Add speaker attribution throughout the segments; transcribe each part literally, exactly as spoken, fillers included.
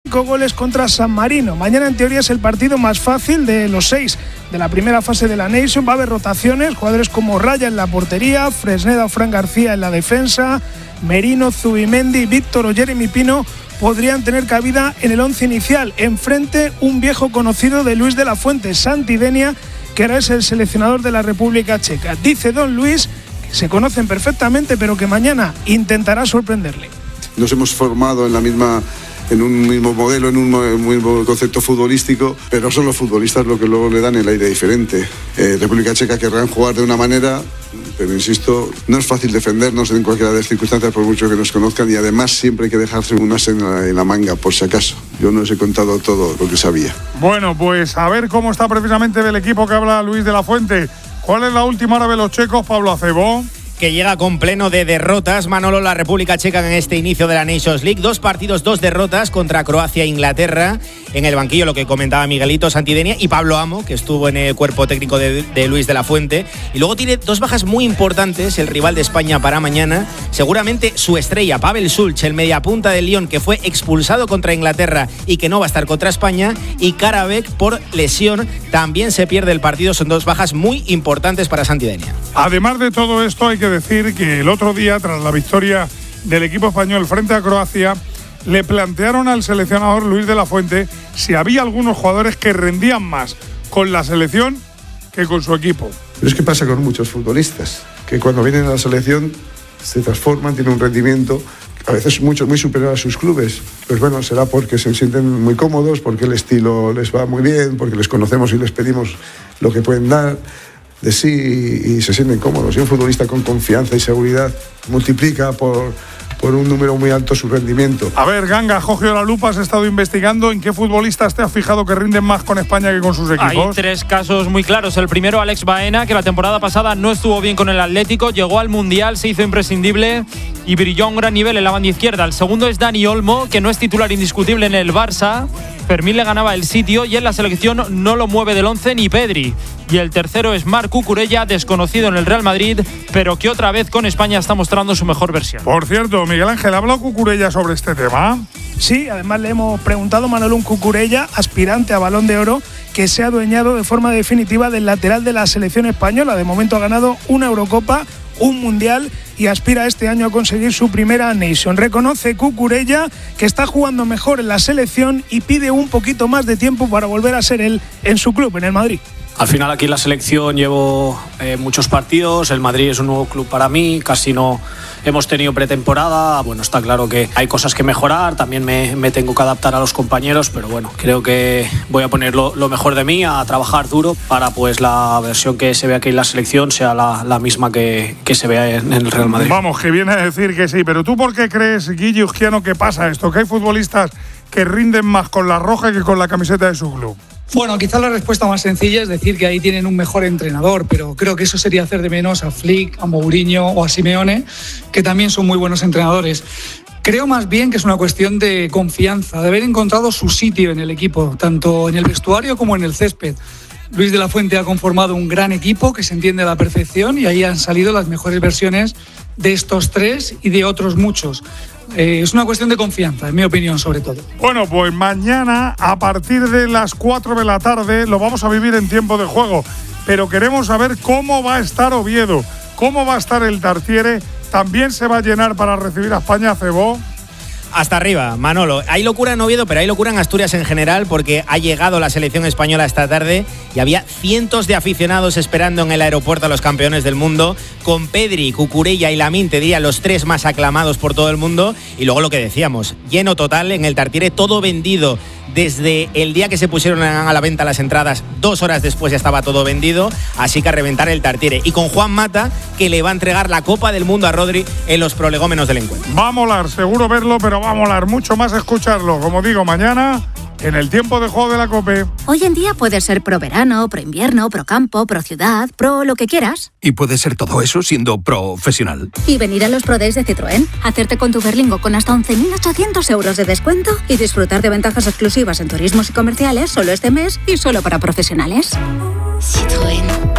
Speaker 1: cinco goles contra San Marino. Mañana en teoría es el partido más fácil de los seis de la primera fase de la Nation. Va a haber rotaciones, jugadores como Raya en la portería, Fresneda o Fran García en la defensa, Merino, Zubimendi, Víctor o Jeremy Pino podrían tener cabida en el once inicial. Enfrente, un viejo conocido de Luis de la Fuente, Santi Denia, que ahora es el seleccionador de la República Checa. Dice don Luis que se conocen perfectamente, pero que mañana intentará sorprenderle.
Speaker 2: Nos hemos formado en la misma, en un mismo modelo, en un mismo concepto futbolístico, pero son los futbolistas lo que luego le dan el aire diferente. Eh, República Checa querrán jugar de una manera, pero insisto, no es fácil defendernos en cualquiera de las circunstancias por mucho que nos conozcan, y además siempre hay que dejarse un as en la, en la manga por si acaso. Yo no os he contado todo lo que sabía.
Speaker 3: Bueno, pues a ver cómo está precisamente del equipo que habla Luis de la Fuente. ¿Cuál es la última hora de los checos, Pablo Acebó?
Speaker 4: Que llega con pleno de derrotas, Manolo, la República Checa en este inicio de la Nations League. Dos partidos, dos derrotas contra Croacia e Inglaterra. En el banquillo, lo que comentaba Miguelito, Santi Denia y Pablo Amo, que estuvo en el cuerpo técnico de, de Luis de la Fuente. Y luego tiene dos bajas muy importantes, el rival de España para mañana. Seguramente su estrella, Pavel Sulch, el mediapunta del Lyon, que fue expulsado contra Inglaterra y que no va a estar contra España. Y Karabek, por lesión, también se pierde el partido. Son dos bajas muy importantes para Santi Denia.
Speaker 3: Además de todo esto, hay que decir que el otro día, tras la victoria del equipo español frente a Croacia, le plantearon al seleccionador Luis de la Fuente si había algunos jugadores que rendían más con la selección que con su equipo.
Speaker 2: Pero es que pasa con muchos futbolistas, que cuando vienen a la selección se transforman, tienen un rendimiento a veces mucho, muy superior a sus clubes. Pues bueno, será porque se sienten muy cómodos, porque el estilo les va muy bien, porque les conocemos y les pedimos lo que pueden dar de sí y se sienten cómodos. Y un futbolista con confianza y seguridad multiplica por, por un número muy alto su rendimiento.
Speaker 3: A ver, Ganga, Jorge la lupa, has estado investigando. ¿En qué futbolistas te has fijado que rinden más con España que con sus equipos?
Speaker 5: Hay tres casos muy claros. El primero, Alex Baena, que la temporada pasada no estuvo bien con el Atlético, llegó al Mundial, se hizo imprescindible y brilló a un gran nivel en la banda izquierda. El segundo es Dani Olmo, que no es titular indiscutible en el Barça. Fermín le ganaba el sitio y en la selección no lo mueve del once ni Pedri. Y el tercero es Marc Cucurella, desconocido en el Real Madrid, pero que otra vez con España está mostrando su mejor versión.
Speaker 3: Por cierto, Miguel Ángel, ¿ha hablado Cucurella sobre este tema?
Speaker 1: Sí, además le hemos preguntado a Manolo un Cucurella, aspirante a Balón de Oro, que se ha adueñado de forma definitiva del lateral de la selección española. De momento ha ganado una Eurocopa, un Mundial y aspira este año a conseguir su primera Nation. Reconoce Cucurella que está jugando mejor en la selección y pide un poquito más de tiempo para volver a ser él en su club, en el Madrid.
Speaker 6: Al final aquí en la selección llevo eh, muchos partidos, el Madrid es un nuevo club para mí, casi no hemos tenido pretemporada, bueno, está claro que hay cosas que mejorar, también me, me tengo que adaptar a los compañeros, pero bueno, creo que voy a poner lo, lo mejor de mí, a trabajar duro para pues la versión que se ve aquí en la selección sea la, la misma que, que se vea en, en el Real Madrid.
Speaker 3: Vamos, que viene a decir que sí, pero ¿tú por qué crees, Guille Uzquiano, que pasa esto? Que hay futbolistas que rinden más con la roja que con la camiseta de su club.
Speaker 7: Bueno, quizás la respuesta más sencilla es decir que ahí tienen un mejor entrenador, pero creo que eso sería hacer de menos a Flick, a Mourinho o a Simeone, que también son muy buenos entrenadores. Creo más bien que es una cuestión de confianza, de haber encontrado su sitio en el equipo, tanto en el vestuario como en el césped. Luis de la Fuente ha conformado un gran equipo que se entiende a la perfección y ahí han salido las mejores versiones de estos tres y de otros muchos. Eh, es una cuestión de confianza, en mi opinión, sobre todo.
Speaker 3: Bueno, pues mañana a partir de las cuatro de la tarde lo vamos a vivir en tiempo de juego, pero queremos saber cómo va a estar Oviedo, cómo va a estar el Tartiere. ¿También se va a llenar para recibir a España, Cebó?
Speaker 4: Hasta arriba, Manolo. Hay locura en Oviedo, pero hay locura en Asturias en general, porque ha llegado la selección española esta tarde y había cientos de aficionados esperando en el aeropuerto a los campeones del mundo, con Pedri, Cucurella y Lamine, te diría los tres más aclamados por todo el mundo. Y luego lo que decíamos, lleno total en el Tartiere, todo vendido. Desde el día que se pusieron a la venta las entradas, dos horas después ya estaba todo vendido, así que a reventar el Tartiere. Y con Juan Mata, que le va a entregar la Copa del Mundo a Rodri en los prolegómenos del encuentro.
Speaker 3: Va a molar, seguro verlo, pero va a molar mucho más escucharlo. Como digo, mañana en el tiempo de juego de la COPE.
Speaker 8: Hoy en día puedes ser pro verano, pro invierno, pro campo, pro ciudad, pro lo que quieras.
Speaker 9: Y puedes ser todo eso siendo profesional.
Speaker 8: Y venir a los Pro Days de Citroën, hacerte con tu Berlingo con hasta once mil ochocientos euros de descuento y disfrutar de ventajas exclusivas en turismos y comerciales solo este mes y solo para profesionales.
Speaker 10: Citroën.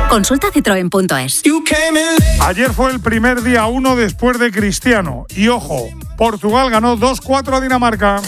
Speaker 8: Consulta citroen punto es.
Speaker 3: Ayer fue el primer día uno después de Cristiano. Y ojo, Portugal ganó dos cuatro a Dinamarca.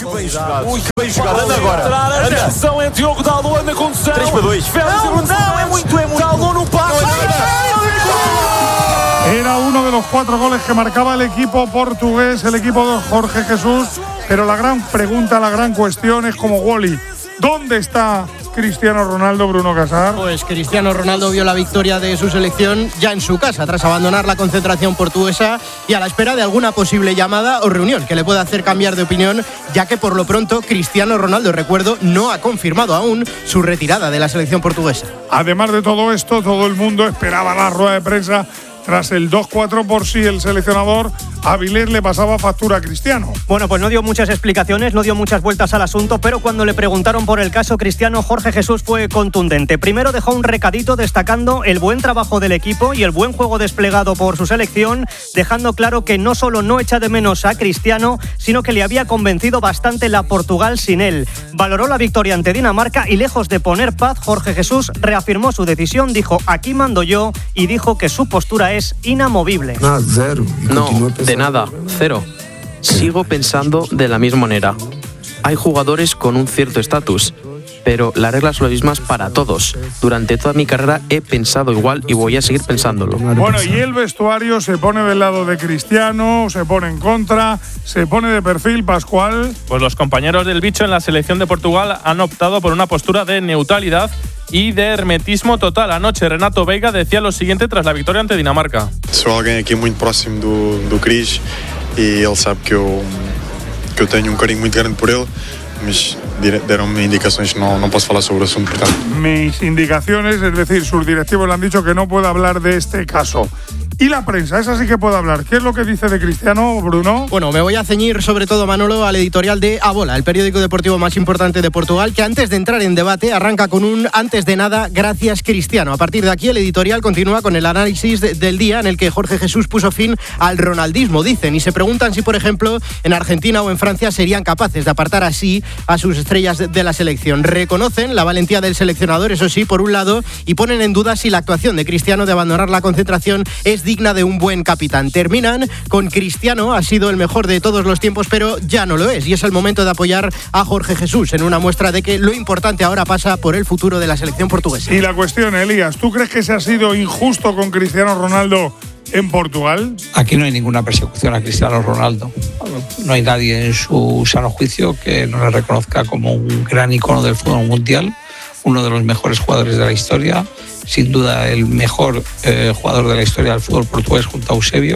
Speaker 3: Era uno de los cuatro goles que marcaba el equipo portugués, el equipo de Jorge Jesús. Pero la gran pregunta, la gran cuestión es como Wally. ¿Dónde está Cristiano Ronaldo, Bruno Casar?
Speaker 10: Pues Cristiano Ronaldo vio la victoria de su selección ya en su casa, tras abandonar la concentración portuguesa y a la espera de alguna posible llamada o reunión que le pueda hacer cambiar de opinión, ya que por lo pronto Cristiano Ronaldo, recuerdo, no ha confirmado aún su retirada de la selección portuguesa.
Speaker 3: Además de todo esto, todo el mundo esperaba la rueda de prensa. Tras el dos cuatro por sí, el seleccionador Avilés le pasaba factura a Cristiano.
Speaker 11: Bueno, pues no dio muchas explicaciones, no dio muchas vueltas al asunto, pero cuando le preguntaron por el caso Cristiano, Jorge Jesús fue contundente. Primero dejó un recadito destacando el buen trabajo del equipo y el buen juego desplegado por su selección, dejando claro que no solo no echa de menos a Cristiano, sino que le había convencido bastante la Portugal sin él. Valoró la victoria ante Dinamarca y lejos de poner paz, Jorge Jesús reafirmó su decisión, dijo aquí mando yo y dijo que su postura es inamovible.
Speaker 12: Nada, cero. No, de nada, cero. Sigo pensando de la misma manera. Hay jugadores con un cierto estatus, pero las reglas son las mismas para todos. Durante toda mi carrera he pensado igual y voy a seguir pensándolo.
Speaker 3: Bueno, y el vestuario se pone del lado de Cristiano, se pone en contra, se pone de perfil, Pascual.
Speaker 13: Pues los compañeros del bicho en la selección de Portugal han optado por una postura de neutralidad y de hermetismo total. Anoche Renato Veiga decía lo siguiente tras la victoria ante Dinamarca.
Speaker 14: Soy alguien aquí muy próximo do, do Cris y él sabe que yo, que yo tengo un cariño muy grande por él, mas deram-me indicaciones, no, no puedo hablar sobre el asunto.
Speaker 3: Mis indicaciones, es decir, sus directivos le han dicho que no puede hablar de este caso. Y la prensa, esa sí que puede hablar. ¿Qué es lo que dice de Cristiano, Bruno?
Speaker 10: Bueno, me voy a ceñir sobre todo, Manolo, al editorial de A Bola, el periódico deportivo más importante de Portugal, que antes de entrar en debate arranca con un antes de nada, gracias Cristiano. A partir de aquí el editorial continúa con el análisis de, del día en el que Jorge Jesús puso fin al ronaldismo, dicen, y se preguntan si, por ejemplo, en Argentina o en Francia serían capaces de apartar así a sus estrellas de, de la selección. Reconocen la valentía del seleccionador, eso sí, por un lado, y ponen en duda si la actuación de Cristiano de abandonar la concentración es digna de un buen capitán. Terminan con Cristiano, ha sido el mejor de todos los tiempos, pero ya no lo es, y es el momento de apoyar a Jorge Jesús en una muestra de que lo importante ahora pasa por el futuro de la selección portuguesa.
Speaker 3: Y la cuestión, Elías, ¿tú crees que se ha sido injusto con Cristiano Ronaldo en Portugal?
Speaker 15: Aquí no hay ninguna persecución a Cristiano Ronaldo. No hay nadie en su sano juicio que no le reconozca como un gran icono del fútbol mundial, uno de los mejores jugadores de la historia, sin duda el mejor eh, jugador de la historia del fútbol portugués junto a Eusebio,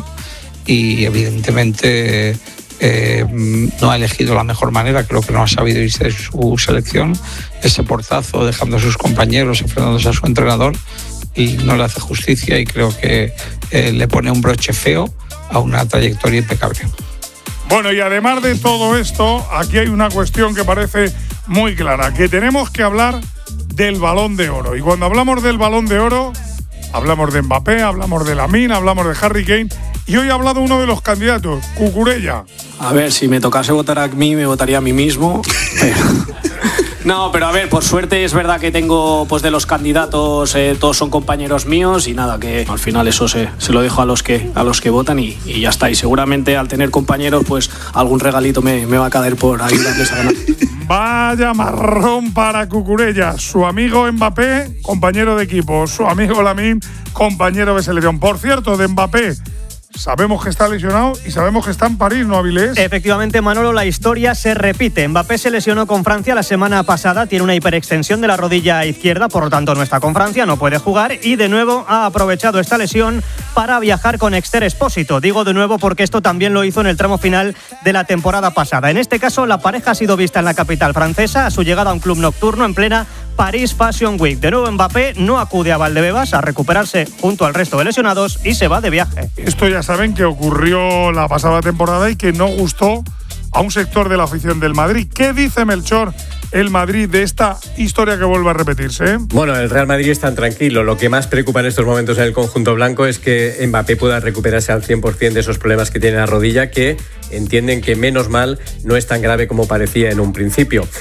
Speaker 15: y evidentemente eh, no ha elegido la mejor manera, creo que no ha sabido irse de su selección, ese portazo dejando a sus compañeros, enfrentándose a su entrenador, y no le hace justicia, y creo que eh, le pone un broche feo a una trayectoria impecable.
Speaker 3: Bueno, y además de todo esto, aquí hay una cuestión que parece muy clara, que tenemos que hablar del Balón de Oro. Y cuando hablamos del Balón de Oro, hablamos de Mbappé, hablamos de Lamine, hablamos de Harry Kane, y hoy ha hablado uno de los candidatos, Cucurella.
Speaker 6: A ver, si me tocase votar a mí, me votaría a mí mismo. No, pero a ver, por suerte es verdad que tengo, pues de los candidatos, eh, todos son compañeros míos, y nada, que al final eso se, se lo dejo a los que a los que votan y, y ya está. Y seguramente al tener compañeros, pues algún regalito me, me va a caer por ayudarles a ganar.
Speaker 3: Vaya marrón para Cucurella. Su amigo Mbappé, compañero de equipo. Su amigo Lamine, compañero de selección. Por cierto, de Mbappé, sabemos que está lesionado y sabemos que está en París, ¿no, Avilés?
Speaker 11: Efectivamente, Manolo, la historia se repite. Mbappé se lesionó con Francia la semana pasada, tiene una hiperextensión de la rodilla izquierda, por lo tanto no está con Francia, no puede jugar, y de nuevo ha aprovechado esta lesión para viajar con Esther Expósito. Digo de nuevo porque esto también lo hizo en el tramo final de la temporada pasada. En este caso, la pareja ha sido vista en la capital francesa a su llegada a un club nocturno en plena Paris Fashion Week. De nuevo, Mbappé no acude a Valdebebas a recuperarse junto al resto de lesionados y se va de viaje.
Speaker 3: Esto ya saben que ocurrió la pasada temporada y que no gustó a un sector de la afición del Madrid. ¿Qué dice Melchor, el Madrid, de esta historia que vuelve a repetirse?
Speaker 16: Bueno, el Real Madrid es tan tranquilo. Lo que más preocupa en estos momentos en el conjunto blanco es que Mbappé pueda recuperarse al cien por ciento de esos problemas que tiene en la rodilla, que entienden que menos mal no es tan grave como parecía en un principio.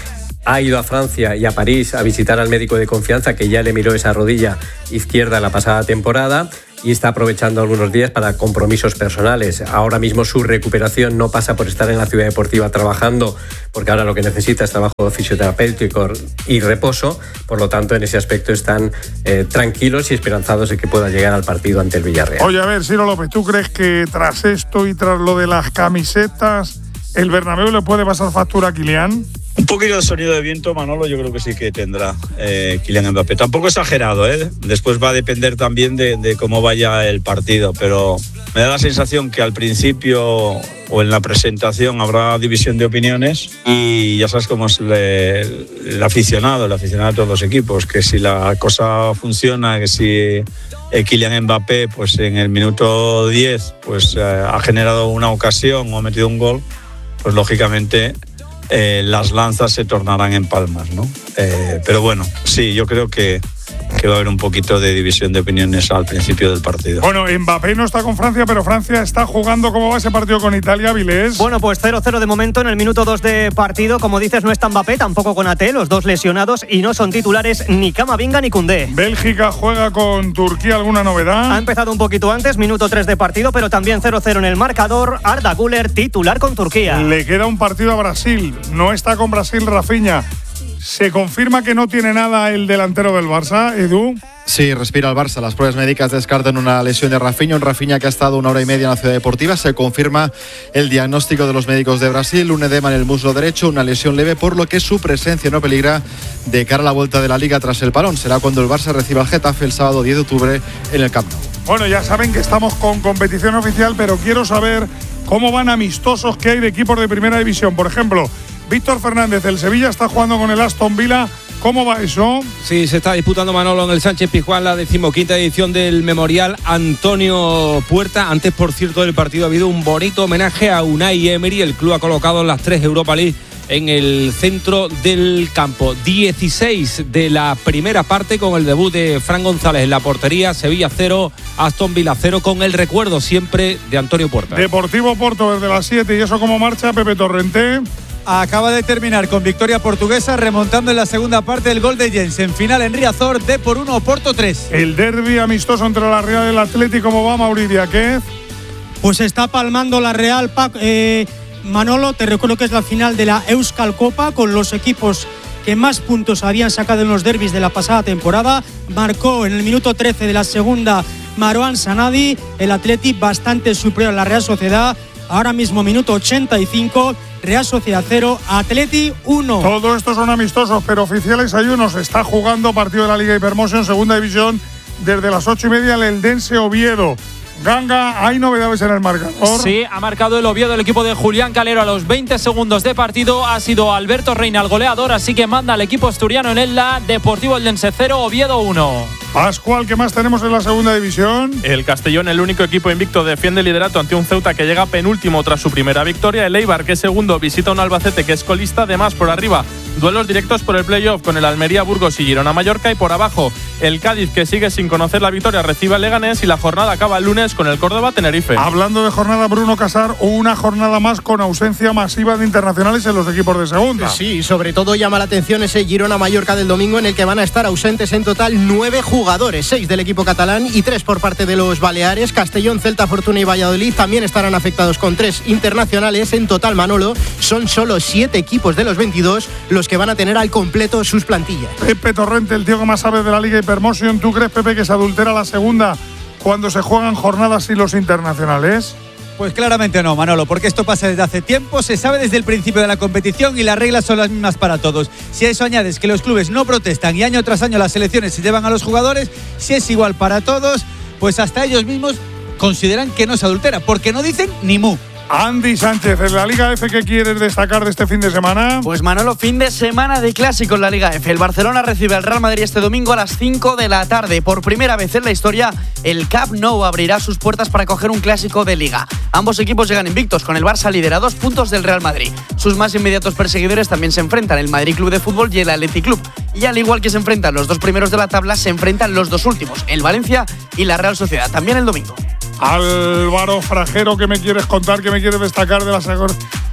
Speaker 16: ha ido a Francia y a París a visitar al médico de confianza que ya le miró esa rodilla izquierda la pasada temporada y está aprovechando algunos días para compromisos personales. Ahora mismo su recuperación no pasa por estar en la ciudad deportiva trabajando, porque ahora lo que necesita es trabajo fisioterapéutico y reposo. Por lo tanto, en ese aspecto están eh, tranquilos y esperanzados de que pueda llegar al partido ante el Villarreal.
Speaker 3: Oye, a ver, Ciro López, ¿tú crees que tras esto y tras lo de las camisetas, el Bernabéu le puede pasar factura a Kylian?
Speaker 17: Un poquito de sonido de viento, Manolo, yo creo que sí que tendrá eh, Kylian Mbappé. Tampoco exagerado, ¿eh? Después va a depender también de, de cómo vaya el partido, pero me da la sensación que al principio o en la presentación habrá división de opiniones y ya sabes cómo es le, el aficionado, el aficionado de todos los equipos, que si la cosa funciona, que si eh, Kylian Mbappé pues en el minuto diez pues, eh, ha generado una ocasión o ha metido un gol, pues lógicamente Eh, las lanzas se tornarán en palmas, ¿no? Eh, pero bueno, sí, yo creo que, que va a haber un poquito de división de opiniones al principio del partido.
Speaker 3: Bueno, Mbappé no está con Francia, pero Francia está jugando. ¿Cómo va ese partido con Italia, Vilés?
Speaker 11: Bueno, pues cero cero de momento en el minuto dos de partido. Como dices, no está Mbappé, tampoco con Ate, los dos lesionados, y no son titulares ni Camavinga ni Koundé.
Speaker 3: Bélgica juega con Turquía, ¿alguna novedad?
Speaker 11: Ha empezado un poquito antes, minuto tres de partido, pero también cero cero en el marcador. Arda Güler, titular con Turquía.
Speaker 3: Le queda un partido a Brasil. No está con Brasil Rafinha. ¿Se confirma que no tiene nada el delantero del Barça, Edu?
Speaker 18: Sí, respira el Barça. Las pruebas médicas descartan una lesión de Rafinha, un Rafinha que ha estado una hora y media en la ciudad deportiva. Se confirma el diagnóstico de los médicos de Brasil, un edema en el muslo derecho, una lesión leve, por lo que su presencia no peligra de cara a la vuelta de la Liga tras el parón. Será cuando el Barça reciba al Getafe el sábado diez de octubre en el Camp Nou.
Speaker 3: Bueno, ya saben que estamos con competición oficial, pero quiero saber cómo van amistosos que hay de equipos de primera división. Por ejemplo, Víctor Fernández, el Sevilla está jugando con el Aston Villa. ¿Cómo va eso?
Speaker 19: Sí, se está disputando, Manolo, en el Sánchez Pizjuán la decimoquinta edición del Memorial Antonio Puerta. Antes, por cierto, del partido ha habido un bonito homenaje a Unai Emery. El club ha colocado las tres Europa League en el centro del campo. dieciséis de la primera parte con el debut de Fran González en la portería. Sevilla cero, Aston Villa cero, con el recuerdo siempre de Antonio Puerta.
Speaker 3: Deportivo Porto desde las siete. ¿Y eso cómo marcha, Pepe Torrente?
Speaker 20: Acaba de terminar con victoria portuguesa, remontando en la segunda parte el gol de Jensen. Final en Riazor, D por uno, Porto tres.
Speaker 3: El derbi amistoso entre la Real y el Atlético, ¿cómo va, Mauricio? ¿Qué?
Speaker 21: Pues está palmando la Real, eh, Manolo. Te recuerdo que es la final de la Euskal Copa, con los equipos que más puntos habían sacado en los derbis de la pasada temporada. Marcó en el minuto trece de la segunda Marouane Sanadi. El Atleti bastante superior a la Real Sociedad. Ahora mismo minuto ochenta y cinco, Real Sociedad cero, Atleti uno.
Speaker 3: Todo esto son amistosos, pero oficiales hay uno. Se está jugando partido de la Liga Hypermotion, segunda división, desde las ocho y media, el Eldense Oviedo. Ganga, ¿hay novedades en el marcador?
Speaker 5: Sí, ha marcado el Oviedo, el equipo de Julián Calero, a los veinte segundos de partido. Ha sido Alberto Reina el goleador, así que manda al equipo asturiano en el la Deportivo Eldense cero, Oviedo uno.
Speaker 3: Pascual, ¿qué más tenemos en la segunda división?
Speaker 13: El Castellón, el único equipo invicto, defiende el liderato ante un Ceuta que llega penúltimo tras su primera victoria. El Eibar, que es segundo, visita un Albacete que es colista. Además, por arriba, duelos directos por el playoff con el Almería, Burgos y Girona Mallorca. Y por abajo, el Cádiz, que sigue sin conocer la victoria, recibe al Leganés y la jornada acaba el lunes con el Córdoba Tenerife.
Speaker 3: Hablando de jornada, Bruno Casar, una jornada más con ausencia masiva de internacionales en los equipos de segunda.
Speaker 10: Sí, sobre todo llama la atención ese Girona Mallorca del domingo, en el que van a estar ausentes en total nueve jugadores, seis del equipo catalán y tres por parte de los Baleares. Castellón, Celta, Fortuna y Valladolid también estarán afectados con tres internacionales. En total, Manolo, son solo siete equipos de los veintidós los que van a tener al completo sus plantillas.
Speaker 3: Pepe Torrente, el tío que más sabe de la Liga Hypermotion. ¿Tú crees, Pepe, que se adultera la segunda cuando se juegan jornadas y los internacionales?
Speaker 20: Pues claramente no, Manolo, porque esto pasa desde hace tiempo, se sabe desde el principio de la competición y las reglas son las mismas para todos. Si a eso añades que los clubes no protestan y año tras año las selecciones se llevan a los jugadores, si es igual para todos, pues hasta ellos mismos consideran que no se adultera, porque no dicen ni mu.
Speaker 3: Andy Sánchez, en la Liga F, ¿qué quieres destacar de este fin de semana?
Speaker 22: Pues Manolo, fin de semana de clásico en la Liga F. El Barcelona recibe al Real Madrid este domingo a las cinco de la tarde. Por primera vez en la historia, el Camp Nou abrirá sus puertas para coger un clásico de Liga. Ambos equipos llegan invictos, con el Barça líder a dos puntos del Real Madrid. Sus más inmediatos perseguidores también se enfrentan, el Madrid Club de Fútbol y el Athletic Club. Y al igual que se enfrentan los dos primeros de la tabla, se enfrentan los dos últimos, el Valencia y la Real Sociedad, también el domingo.
Speaker 3: Álvaro Frajero, ¿qué me quieres contar? ¿Qué me quieres destacar de la,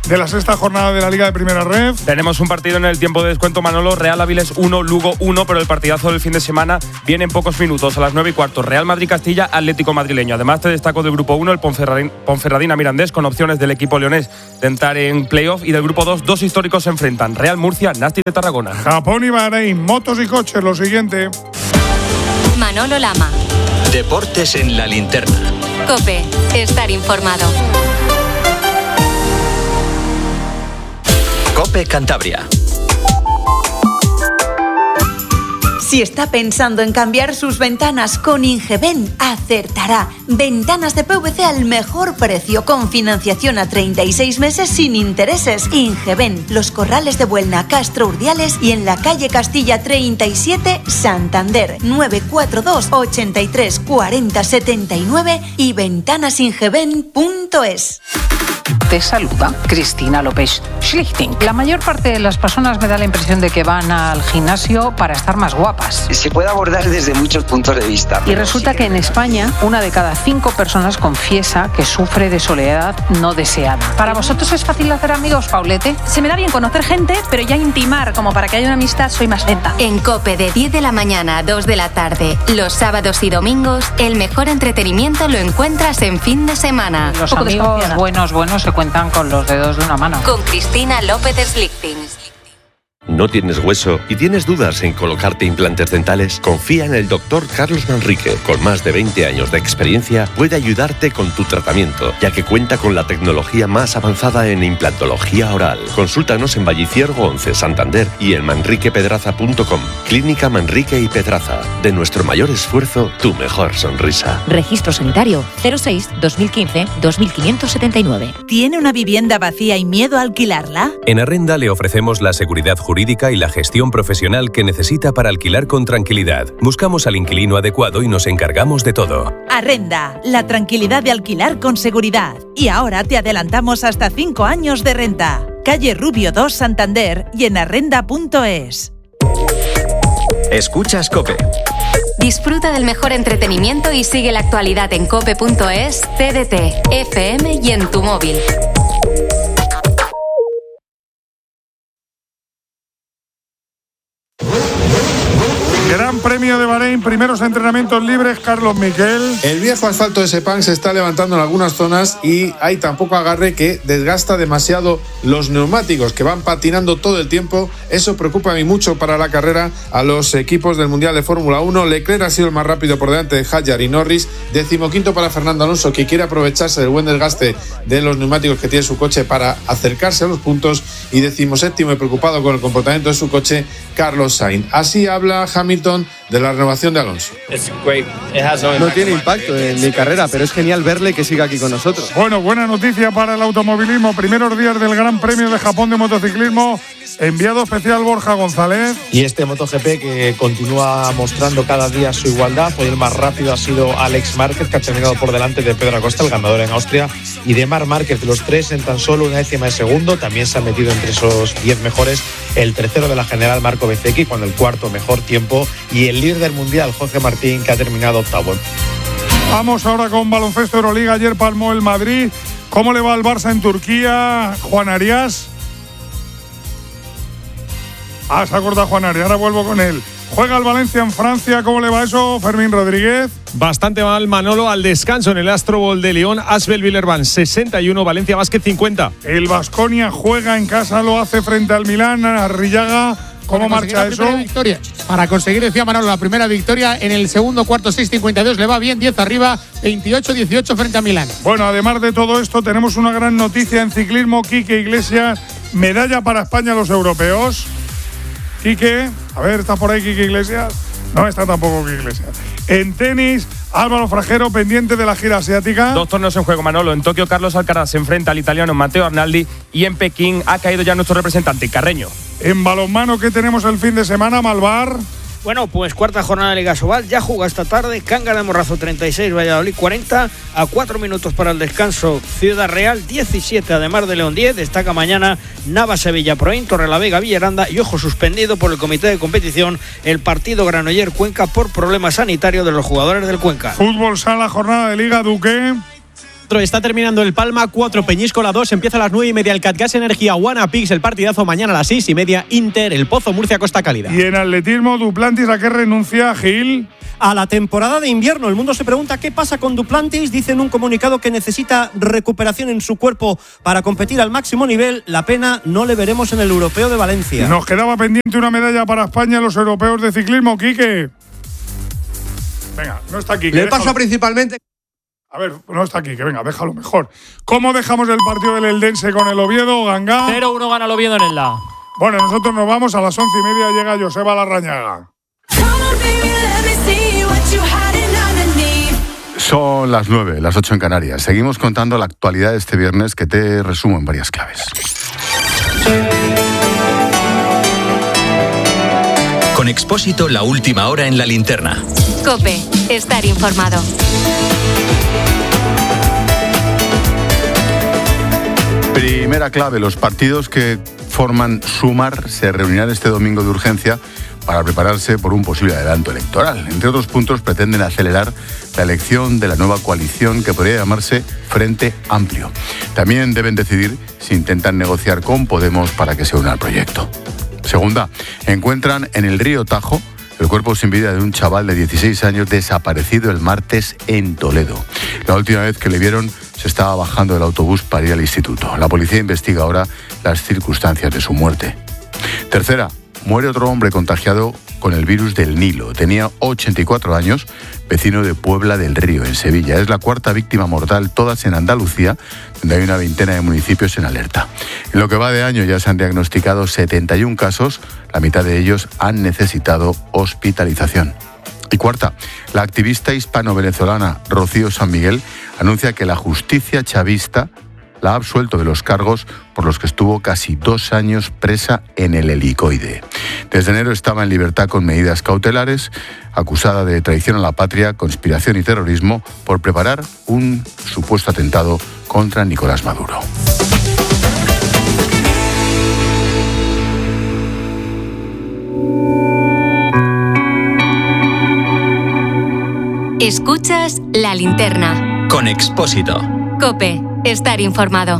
Speaker 3: de la sexta jornada de la Liga de Primera Ref.
Speaker 1: Tenemos un partido en el tiempo de descuento, Manolo. Real Áviles uno, Lugo uno, pero el partidazo del fin de semana viene en pocos minutos, a las nueve y cuarto. Real Madrid-Castilla, Atlético madrileño. Además, te destaco del grupo uno, el Ponferradín, Ponferradina Mirandés, con opciones del equipo leonés de entrar en playoff. Y del grupo dos, dos históricos se enfrentan, Real Murcia, Nasti de Tarragona.
Speaker 3: Japón y Bahrein, motos y coches, lo siguiente.
Speaker 2: Manolo Lama.
Speaker 23: Deportes en la linterna.
Speaker 2: COPE, estar informado.
Speaker 23: COPE Cantabria.
Speaker 24: Si está pensando en cambiar sus ventanas con Ingeben, acertará. Ventanas de P V C al mejor precio, con financiación a treinta y seis meses sin intereses. Ingeben, Los Corrales de Buelna, Castro Urdiales y en la calle Castilla treinta y siete, Santander. nueve cuatro dos, ochenta y tres, cuarenta, setenta y nueve y ventanasingeben punto es.
Speaker 25: Te saluda Cristina López Schlichting. La mayor parte de las personas me da la impresión de que van al gimnasio para estar más guapas.
Speaker 26: Se puede abordar desde muchos puntos de vista.
Speaker 25: Y resulta que en España una de cada cinco personas confiesa que sufre de soledad no deseada. ¿Para vosotros es fácil hacer amigos, Paulete?
Speaker 27: Se me da bien conocer gente, pero ya intimar como para que haya una amistad soy más lenta.
Speaker 2: En COPE de diez de la mañana a dos de la tarde, los sábados y domingos, el mejor entretenimiento lo encuentras en fin de semana.
Speaker 25: Los amigos buenos, buenos se cuentan con los dedos de una mano.
Speaker 2: Con Cristina López Slichting.
Speaker 28: ¿No tienes hueso y tienes dudas en colocarte implantes dentales? Confía en el doctor Carlos Manrique. Con más de veinte años de experiencia, puede ayudarte con tu tratamiento, ya que cuenta con la tecnología más avanzada en implantología oral. Consúltanos en Valliciergo once, Santander y en manrique pedraza punto com. Clínica Manrique y Pedraza. De nuestro mayor esfuerzo, tu mejor sonrisa.
Speaker 29: Registro sanitario cero seis dos mil quince dos mil quinientos setenta y nueve.
Speaker 30: ¿Tiene una vivienda vacía y miedo a alquilarla?
Speaker 31: En Arrenda le ofrecemos la seguridad jurídica y la gestión profesional que necesita para alquilar con tranquilidad. Buscamos al inquilino adecuado y nos encargamos de todo.
Speaker 30: Arrenda, la tranquilidad de alquilar con seguridad. Y ahora te adelantamos hasta cinco años de renta. Calle Rubio dos, Santander y en arrenda punto es.
Speaker 23: Escuchas COPE.
Speaker 2: Disfruta del mejor entretenimiento y sigue la actualidad en cope punto es, T D T, F M y en tu móvil.
Speaker 3: Gran Premio de Bahrein, primeros entrenamientos libres, Carlos Miquel.
Speaker 32: El viejo asfalto de Sepang se está levantando en algunas zonas y hay tan poco agarre que desgasta demasiado los neumáticos, que van patinando todo el tiempo. Eso preocupa a mí mucho para la carrera a los equipos del Mundial de Fórmula uno. Leclerc ha sido el más rápido por delante de Hadjar y Norris. Decimoquinto para Fernando Alonso, que quiere aprovecharse del buen desgaste de los neumáticos que tiene su coche para acercarse a los puntos. Y decimoséptimo y preocupado con el comportamiento de su coche, Carlos Sainz. Así habla Hamilton de la renovación de Alonso.
Speaker 33: No tiene impacto en mi carrera, pero es genial verle que siga aquí con nosotros.
Speaker 3: Bueno, buena noticia para el automovilismo. Primeros días del Gran Premio de Japón de motociclismo. Enviado especial Borja González.
Speaker 34: Y este MotoGP que continúa mostrando cada día su igualdad. Hoy el más rápido ha sido Alex Márquez, que ha terminado por delante de Pedro Acosta, el ganador en Austria, y de Marc Márquez. Los tres en tan solo una décima de segundo. También se han metido entre esos diez mejores el tercero de la general, Marco Bezzecchi, con el cuarto mejor tiempo, y el líder del mundial, Jorge Martín, que ha terminado octavo.
Speaker 3: Vamos ahora con baloncesto Euroliga. Ayer palmó el Madrid. ¿Cómo le va al Barça en Turquía, Juan Arias? Ah, se ha cortado Juan Arias, ahora vuelvo con él. Juega el Valencia en Francia, ¿cómo le va eso, Fermín Rodríguez?
Speaker 35: Bastante mal, Manolo, al descanso en el Astro Bowl de León. Asbel Villerban sesenta y uno, Valencia Basket cincuenta.
Speaker 3: El Baskonia juega en casa, lo hace frente al Milán, Arrillaga. ¿Cómo marcha eso?
Speaker 36: Victoria. Para conseguir, decía Manolo, la primera victoria en el segundo cuarto, seis cincuenta y dos, le va bien, diez arriba, veintiocho dieciocho frente a Milán.
Speaker 3: Bueno, además de todo esto, tenemos una gran noticia en ciclismo. Quique Iglesias, medalla para España a los europeos. Quique, a ver, ¿está por ahí Quique Iglesias? No está tampoco Quique Iglesias. En tenis, Álvaro Frajero, pendiente de la gira asiática.
Speaker 1: Dos torneos en juego, Manolo. En Tokio, Carlos Alcaraz se enfrenta al italiano Matteo Arnaldi, y en Pekín ha caído ya nuestro representante, Carreño.
Speaker 3: En balonmano, ¿qué tenemos el fin de semana, Malvar?
Speaker 37: Bueno, pues cuarta jornada de Liga Sobal, ya juega esta tarde, Cangas de Morrazo treinta y seis, Valladolid cuarenta, a cuatro minutos para el descanso, Ciudad Real diecisiete, además de León diez, destaca mañana Nava Sevilla Proin, Torrelavega Villaranda y ojo suspendido por el comité de competición el partido Granoller Cuenca por problemas sanitarios de los jugadores del Cuenca.
Speaker 3: Fútbol sala, jornada de Liga, Duque.
Speaker 4: Está terminando el Palma cuatro, Peñíscola dos, empieza a las nueve y media el Catgas Energía Wanapix, el partidazo mañana a las seis y media, Inter, el Pozo Murcia Costa Cálida.
Speaker 3: Y en atletismo, Duplantis, ¿a qué renuncia, Gil?
Speaker 5: A la temporada de invierno. El mundo se pregunta qué pasa con Duplantis. Dice en un comunicado que necesita recuperación en su cuerpo para competir al máximo nivel. La pena no le veremos en el Europeo de Valencia.
Speaker 3: Nos quedaba pendiente una medalla para España en los europeos de ciclismo, Quique. Venga, no está aquí.
Speaker 36: Le pasa principalmente...
Speaker 3: A ver, no está aquí, que venga, déjalo mejor. ¿Cómo dejamos el partido del Eldense con el Oviedo, Ganga?
Speaker 6: cero uno gana el Oviedo en el La.
Speaker 3: Bueno, nosotros nos vamos a las once y media, llega Joseba Larrañaga.
Speaker 7: Son las nueve, las ocho en Canarias. Seguimos contando la actualidad de este viernes, que te resumo en varias claves.
Speaker 23: Con Expósito, la última hora en la linterna.
Speaker 2: COPE, estar informado.
Speaker 7: Primera clave, los partidos que forman Sumar se reunirán este domingo de urgencia para prepararse por un posible adelanto electoral. Entre otros puntos, pretenden acelerar la elección de la nueva coalición que podría llamarse Frente Amplio. También deben decidir si intentan negociar con Podemos para que se una al proyecto. Segunda, encuentran en el río Tajo el cuerpo sin vida de un chaval de dieciséis años desaparecido el martes en Toledo. La última vez que le vieron se estaba bajando del autobús para ir al instituto. La policía investiga ahora las circunstancias de su muerte. Tercera, muere otro hombre contagiado con el virus del Nilo. Tenía ochenta y cuatro años, vecino de Puebla del Río, en Sevilla. Es la cuarta víctima mortal, todas en Andalucía, donde hay una veintena de municipios en alerta. En lo que va de año ya se han diagnosticado setenta y un casos, la mitad de ellos han necesitado hospitalización. Y cuarta, la activista hispano-venezolana Rocío San Miguel anuncia que la justicia chavista la ha absuelto de los cargos por los que estuvo casi dos años presa en el Helicoide. Desde enero estaba en libertad con medidas cautelares, acusada de traición a la patria, conspiración y terrorismo por preparar un supuesto atentado contra Nicolás Maduro.
Speaker 2: Escuchas La Linterna.
Speaker 23: Con Expósito.
Speaker 2: COPE, estar informado.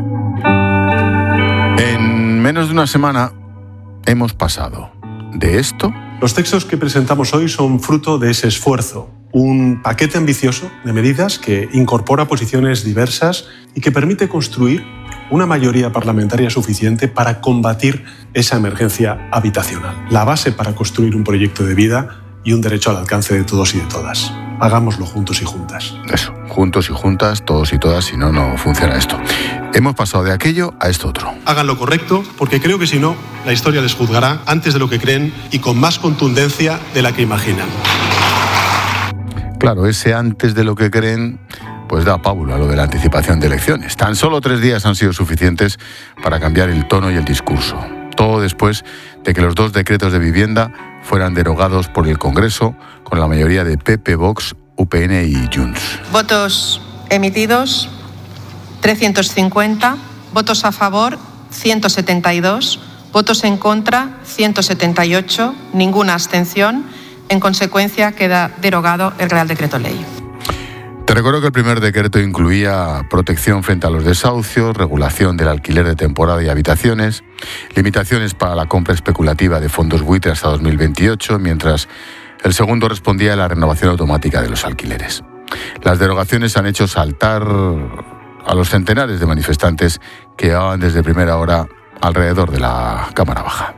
Speaker 7: En menos de una semana hemos pasado de esto.
Speaker 8: Los textos que presentamos hoy son fruto de ese esfuerzo. Un paquete ambicioso de medidas que incorpora posiciones diversas y que permite construir una mayoría parlamentaria suficiente para combatir esa emergencia habitacional. La base para construir un proyecto de vida y un derecho al alcance de todos y de todas. Hagámoslo juntos y juntas.
Speaker 7: Eso, juntos y juntas, todos y todas, si no, no funciona esto. Hemos pasado de aquello a esto otro.
Speaker 8: Hagan lo correcto, porque creo que si no, la historia les juzgará antes de lo que creen y con más contundencia de la que imaginan.
Speaker 7: Claro, ese antes de lo que creen, pues da pábulo a lo de la anticipación de elecciones. Tan solo tres días han sido suficientes para cambiar el tono y el discurso. Todo después de que los dos decretos de vivienda fueran derogados por el Congreso con la mayoría de P P, Vox, U P N y Junts.
Speaker 9: Votos emitidos, trescientos cincuenta. Votos a favor, ciento setenta y dos. Votos en contra, ciento setenta y ocho. Ninguna abstención. En consecuencia, queda derogado el Real Decreto Ley.
Speaker 7: Te recuerdo que el primer decreto incluía protección frente a los desahucios, regulación del alquiler de temporada y habitaciones, limitaciones para la compra especulativa de fondos buitre hasta dos mil veintiocho, mientras el segundo respondía a la renovación automática de los alquileres. Las derogaciones han hecho saltar a los centenares de manifestantes que llevaban desde primera hora alrededor de la Cámara Baja.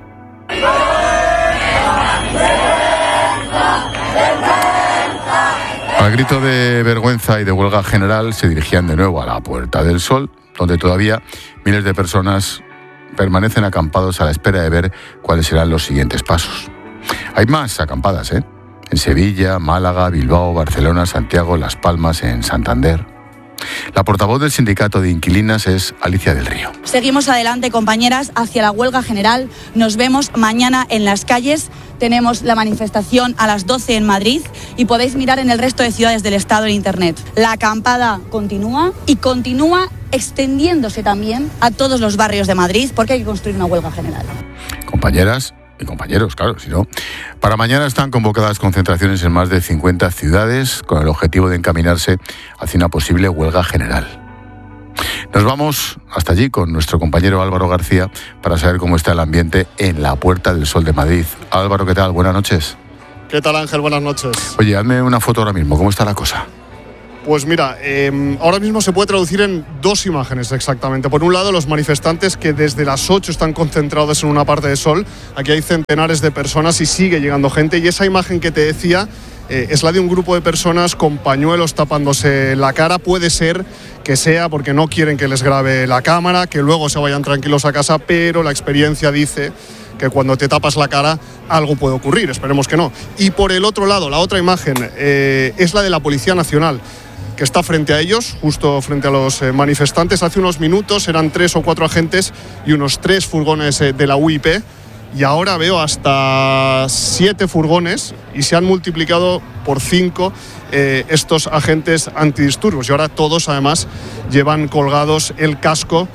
Speaker 7: Al grito de vergüenza y de huelga general se dirigían de nuevo a la Puerta del Sol, donde todavía miles de personas permanecen acampados a la espera de ver cuáles serán los siguientes pasos. Hay más acampadas, ¿eh? En Sevilla, Málaga, Bilbao, Barcelona, Santiago, Las Palmas, en Santander. La portavoz del sindicato de inquilinas es Alicia del Río.
Speaker 10: Seguimos adelante, compañeras, hacia la huelga general. Nos vemos mañana en las calles. Tenemos la manifestación a las doce en Madrid y podéis mirar en el resto de ciudades del Estado en Internet. La acampada continúa y continúa extendiéndose también a todos los barrios de Madrid porque hay que construir una huelga general.
Speaker 7: Compañeras, y compañeros, claro, si no. Para mañana están convocadas concentraciones en más de cincuenta ciudades con el objetivo de encaminarse hacia una posible huelga general. Nos vamos hasta allí con nuestro compañero Álvaro García para saber cómo está el ambiente en la Puerta del Sol de Madrid. Álvaro, ¿qué tal? Buenas noches.
Speaker 6: ¿Qué tal, Ángel? Buenas noches.
Speaker 7: Oye, hazme una foto ahora mismo. ¿Cómo está la cosa?
Speaker 6: Pues mira, eh, ahora mismo se puede traducir en dos imágenes exactamente. Por un lado, los manifestantes que desde las ocho están concentrados en una parte de Sol. Aquí hay centenares de personas y sigue llegando gente. Y esa imagen que te decía eh, es la de un grupo de personas con pañuelos tapándose la cara. Puede ser que sea porque no quieren que les grabe la cámara, que luego se vayan tranquilos a casa, pero la experiencia dice que cuando te tapas la cara algo puede ocurrir, esperemos que no. Y por el otro lado, la otra imagen eh, es la de la Policía Nacional, que está frente a ellos, justo frente a los eh, manifestantes. Hace unos minutos eran tres o cuatro agentes y unos tres furgones eh, de la U I P, y ahora veo hasta siete furgones y se han multiplicado por cinco eh, estos agentes antidisturbios, y ahora todos además llevan colgados el casco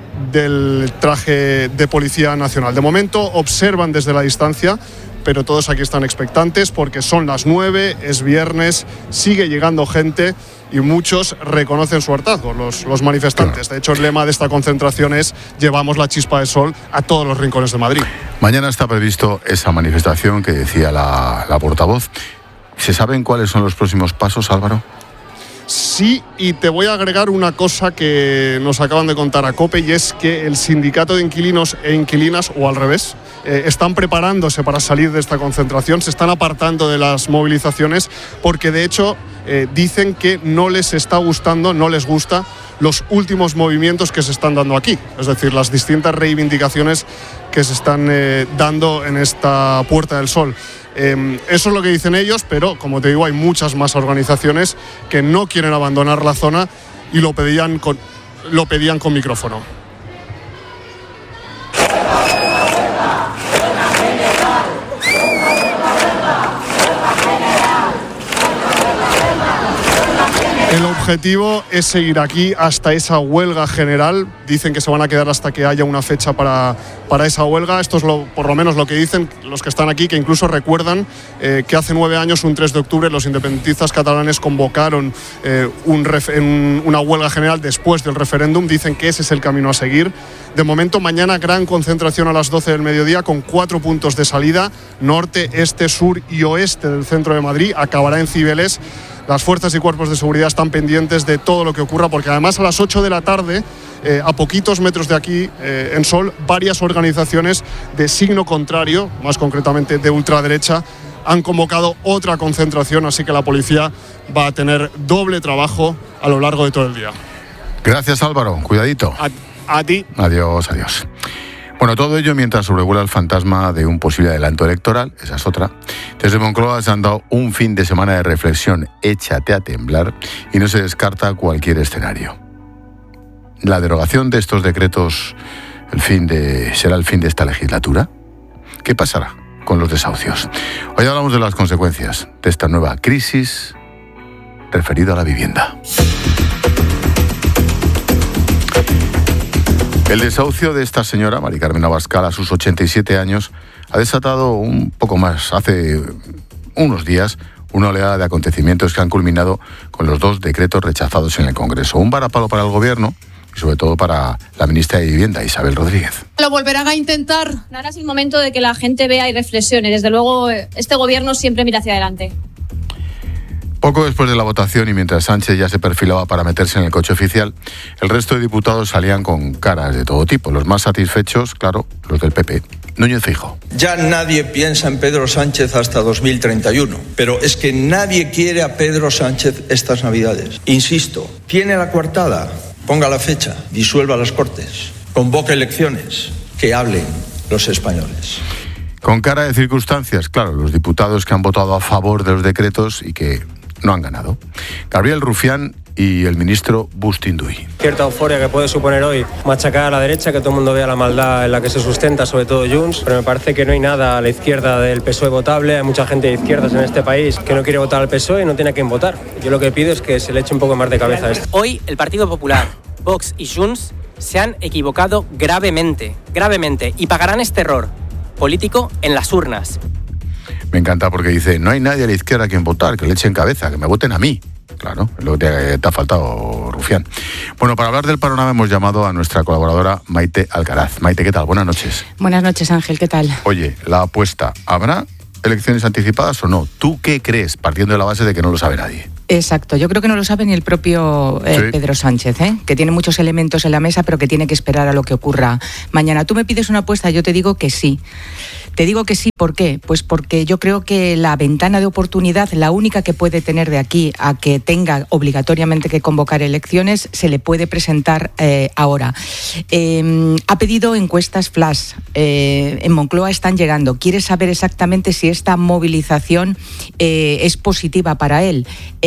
Speaker 6: del traje de Policía Nacional. De momento observan desde la distancia, pero todos aquí están expectantes porque son las nueve, es viernes, sigue llegando gente y muchos reconocen su hartazgo, los, los manifestantes. De hecho, el lema de esta concentración es llevamos la chispa de sol a todos los rincones de Madrid.
Speaker 7: Mañana está previsto esa manifestación que decía la, la portavoz. ¿Se saben cuáles son los próximos pasos, Álvaro?
Speaker 6: Sí, y te voy a agregar una cosa que nos acaban de contar a COPE, y es que el sindicato de inquilinos e inquilinas, o al revés, eh, están preparándose para salir de esta concentración, se están apartando de las movilizaciones porque de hecho eh, dicen que no les está gustando, no les gusta los últimos movimientos que se están dando aquí, es decir, las distintas reivindicaciones que se están eh, dando en esta Puerta del Sol. Eh, eso es lo que dicen ellos, pero como te digo, hay muchas más organizaciones que no quieren abandonar la zona y lo pedían con, lo pedían con micrófono. El objetivo es seguir aquí hasta esa huelga general. Dicen que se van a quedar hasta que haya una fecha para, para esa huelga. Esto es lo, por lo menos lo que dicen los que están aquí, que incluso recuerdan eh, que hace nueve años, un tres de octubre, los independentistas catalanes convocaron eh, un ref, en una huelga general después del referéndum. Dicen que ese es el camino a seguir. De momento, mañana gran concentración a las doce del mediodía con cuatro puntos de salida: norte, este, sur y oeste del centro de Madrid. Acabará en Cibeles. Las fuerzas y cuerpos de seguridad están pendientes de todo lo que ocurra, porque además a las ocho de la tarde, eh, a poquitos metros de aquí, eh, en Sol, varias organizaciones de signo contrario, más concretamente de ultraderecha, han convocado otra concentración, así que la policía va a tener doble trabajo a lo largo de todo el día.
Speaker 7: Gracias, Álvaro. Cuidadito.
Speaker 6: A, a ti.
Speaker 7: Adiós, adiós. Bueno, todo ello mientras sobrevuela el fantasma de un posible adelanto electoral, esa es otra. Desde Moncloa se han dado un fin de semana de reflexión, échate a temblar, y no se descarta cualquier escenario. La derogación de estos decretos el fin de, será el fin de esta legislatura. ¿Qué pasará con los desahucios? Hoy hablamos de las consecuencias de esta nueva crisis referida a la vivienda. El desahucio de esta señora, Mari Carmen Abascal, a sus ochenta y siete años, ha desatado un poco más, hace unos días, una oleada de acontecimientos que han culminado con los dos decretos rechazados en el Congreso. Un varapalo para el Gobierno y sobre todo para la ministra de Vivienda, Isabel Rodríguez.
Speaker 11: ¿Lo volverán a intentar? Ahora es el momento de que la gente vea y reflexione. Desde luego, este Gobierno siempre mira hacia adelante.
Speaker 7: Poco después de la votación y mientras Sánchez ya se perfilaba para meterse en el coche oficial, el resto de diputados salían con caras de todo tipo. Los más satisfechos, claro, los del P P. Núñez Feijóo.
Speaker 12: Ya nadie piensa en Pedro Sánchez hasta dos mil treinta y uno, pero es que nadie quiere a Pedro Sánchez estas Navidades. Insisto, tiene la coartada, ponga la fecha, disuelva las Cortes, convoque elecciones, que hablen los españoles.
Speaker 7: Con cara de circunstancias, claro, los diputados que han votado a favor de los decretos y que no han ganado. Gabriel Rufián y el ministro Bustinduy.
Speaker 13: Cierta euforia que puede suponer hoy machacar a la derecha, que todo el mundo vea la maldad en la que se sustenta, sobre todo Junts, pero me parece que no hay nada a la izquierda del P S O E votable. Hay mucha gente de izquierdas en este país que no quiere votar al P S O E y no tiene a quién votar. Yo lo que pido es que se le eche un poco más de cabeza a esto.
Speaker 14: Hoy el Partido Popular, Vox y Junts se han equivocado gravemente, gravemente, y pagarán este error. político en las urnas.
Speaker 7: Me encanta porque dice, no hay nadie a la izquierda a quien votar, que le echen cabeza, que me voten a mí. Claro, es lo que te, te ha faltado, Rufián. Bueno, para hablar del panorama hemos llamado a nuestra colaboradora Maite Alcaraz. Maite, ¿qué tal? Buenas noches.
Speaker 15: Buenas noches, Ángel, ¿qué tal?
Speaker 7: Oye, la apuesta, ¿habrá elecciones anticipadas o no? ¿Tú qué crees, partiendo de la base de que no lo sabe nadie?
Speaker 15: Exacto, yo creo que no lo sabe ni el propio eh, sí. Pedro Sánchez, ¿eh? que tiene muchos elementos en la mesa, pero que tiene que esperar a lo que ocurra mañana. Tú me pides una apuesta, yo te digo que sí. Te digo que sí, ¿por qué? Pues porque yo creo que la ventana de oportunidad, la única que puede tener de aquí a que tenga obligatoriamente que convocar elecciones, se le puede presentar eh, ahora. Eh, ha pedido encuestas flash, eh, en Moncloa están llegando, quiere saber exactamente si esta movilización eh, es positiva para él.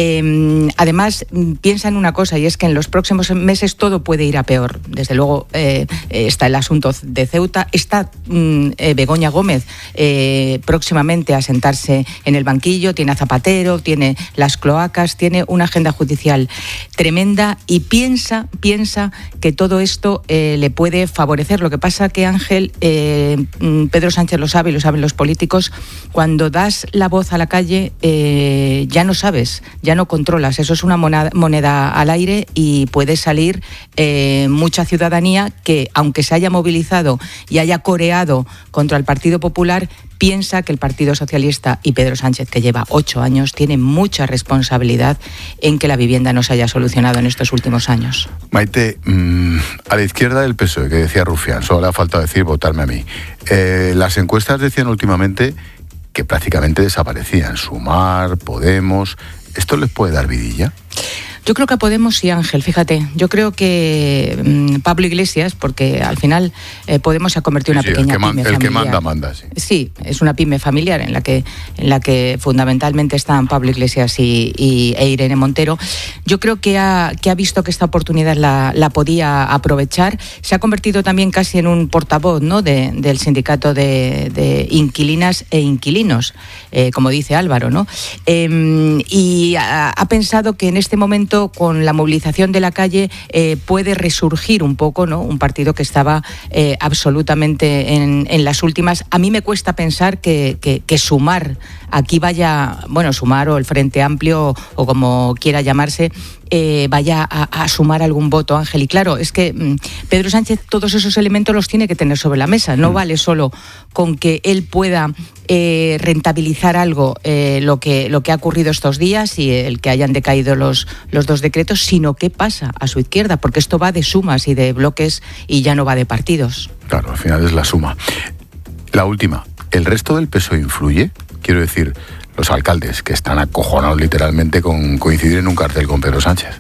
Speaker 15: Eh, además, piensa en una cosa, y es que en los próximos meses todo puede ir a peor. Desde luego eh, está el asunto de Ceuta, está eh, Begoña Gómez Eh, próximamente a sentarse en el banquillo, tiene a Zapatero, tiene las cloacas, tiene una agenda judicial tremenda y piensa, piensa que todo esto eh, le puede favorecer. Lo que pasa que, Ángel, eh, Pedro Sánchez lo sabe y lo saben los políticos, cuando das la voz a la calle eh, ya no sabes, ya no controlas, eso es una moneda, moneda al aire y puede salir eh, mucha ciudadanía que, aunque se haya movilizado y haya coreado contra el Partido Popular, piensa que el Partido Socialista y Pedro Sánchez, que lleva ocho años, tiene mucha responsabilidad en que la vivienda no se haya solucionado en estos últimos años.
Speaker 7: Maite, mmm, a la izquierda del P S O E, que decía Rufián, solo le ha faltado decir votarme a mí. Eh, las encuestas decían últimamente que prácticamente desaparecían. Sumar, Podemos, ¿esto les puede dar vidilla?
Speaker 15: Yo creo que a Podemos sí, Ángel, fíjate. Yo creo que mmm, Pablo Iglesias, porque al final eh, Podemos se ha convertido en
Speaker 7: sí,
Speaker 15: una pequeña
Speaker 7: el que
Speaker 15: pyme
Speaker 7: man,
Speaker 15: familiar.
Speaker 7: El que manda, manda, sí.
Speaker 15: Sí, es una pyme familiar en la que, en la que fundamentalmente están Pablo Iglesias y, y, e Irene Montero. Yo creo que ha, que ha visto que esta oportunidad la, la podía aprovechar. Se ha convertido también casi en un portavoz, ¿no?, de, del sindicato de, de inquilinas e inquilinos, eh, como dice Álvaro, ¿no? Eh, y ha, ha pensado que en este momento, con la movilización de la calle, eh, puede resurgir un poco, ¿no?, un partido que estaba eh, absolutamente en, en las últimas. A mí me cuesta pensar que, que, que Sumar aquí vaya, bueno, Sumar o el Frente Amplio o como quiera llamarse, eh, vaya a, a sumar algún voto, Ángel. Y claro, es que mmm, Pedro Sánchez todos esos elementos los tiene que tener sobre la mesa. No mm. vale solo con que él pueda eh, rentabilizar algo, eh, lo que lo que ha ocurrido estos días y el que hayan decaído los, los dos decretos, sino qué pasa a su izquierda, porque esto va de sumas y de bloques y ya no va de partidos.
Speaker 7: Claro, al final es la suma. La última, ¿el resto del P S O E influye? Quiero decir, los alcaldes que están acojonados literalmente con coincidir en un cartel con Pedro Sánchez.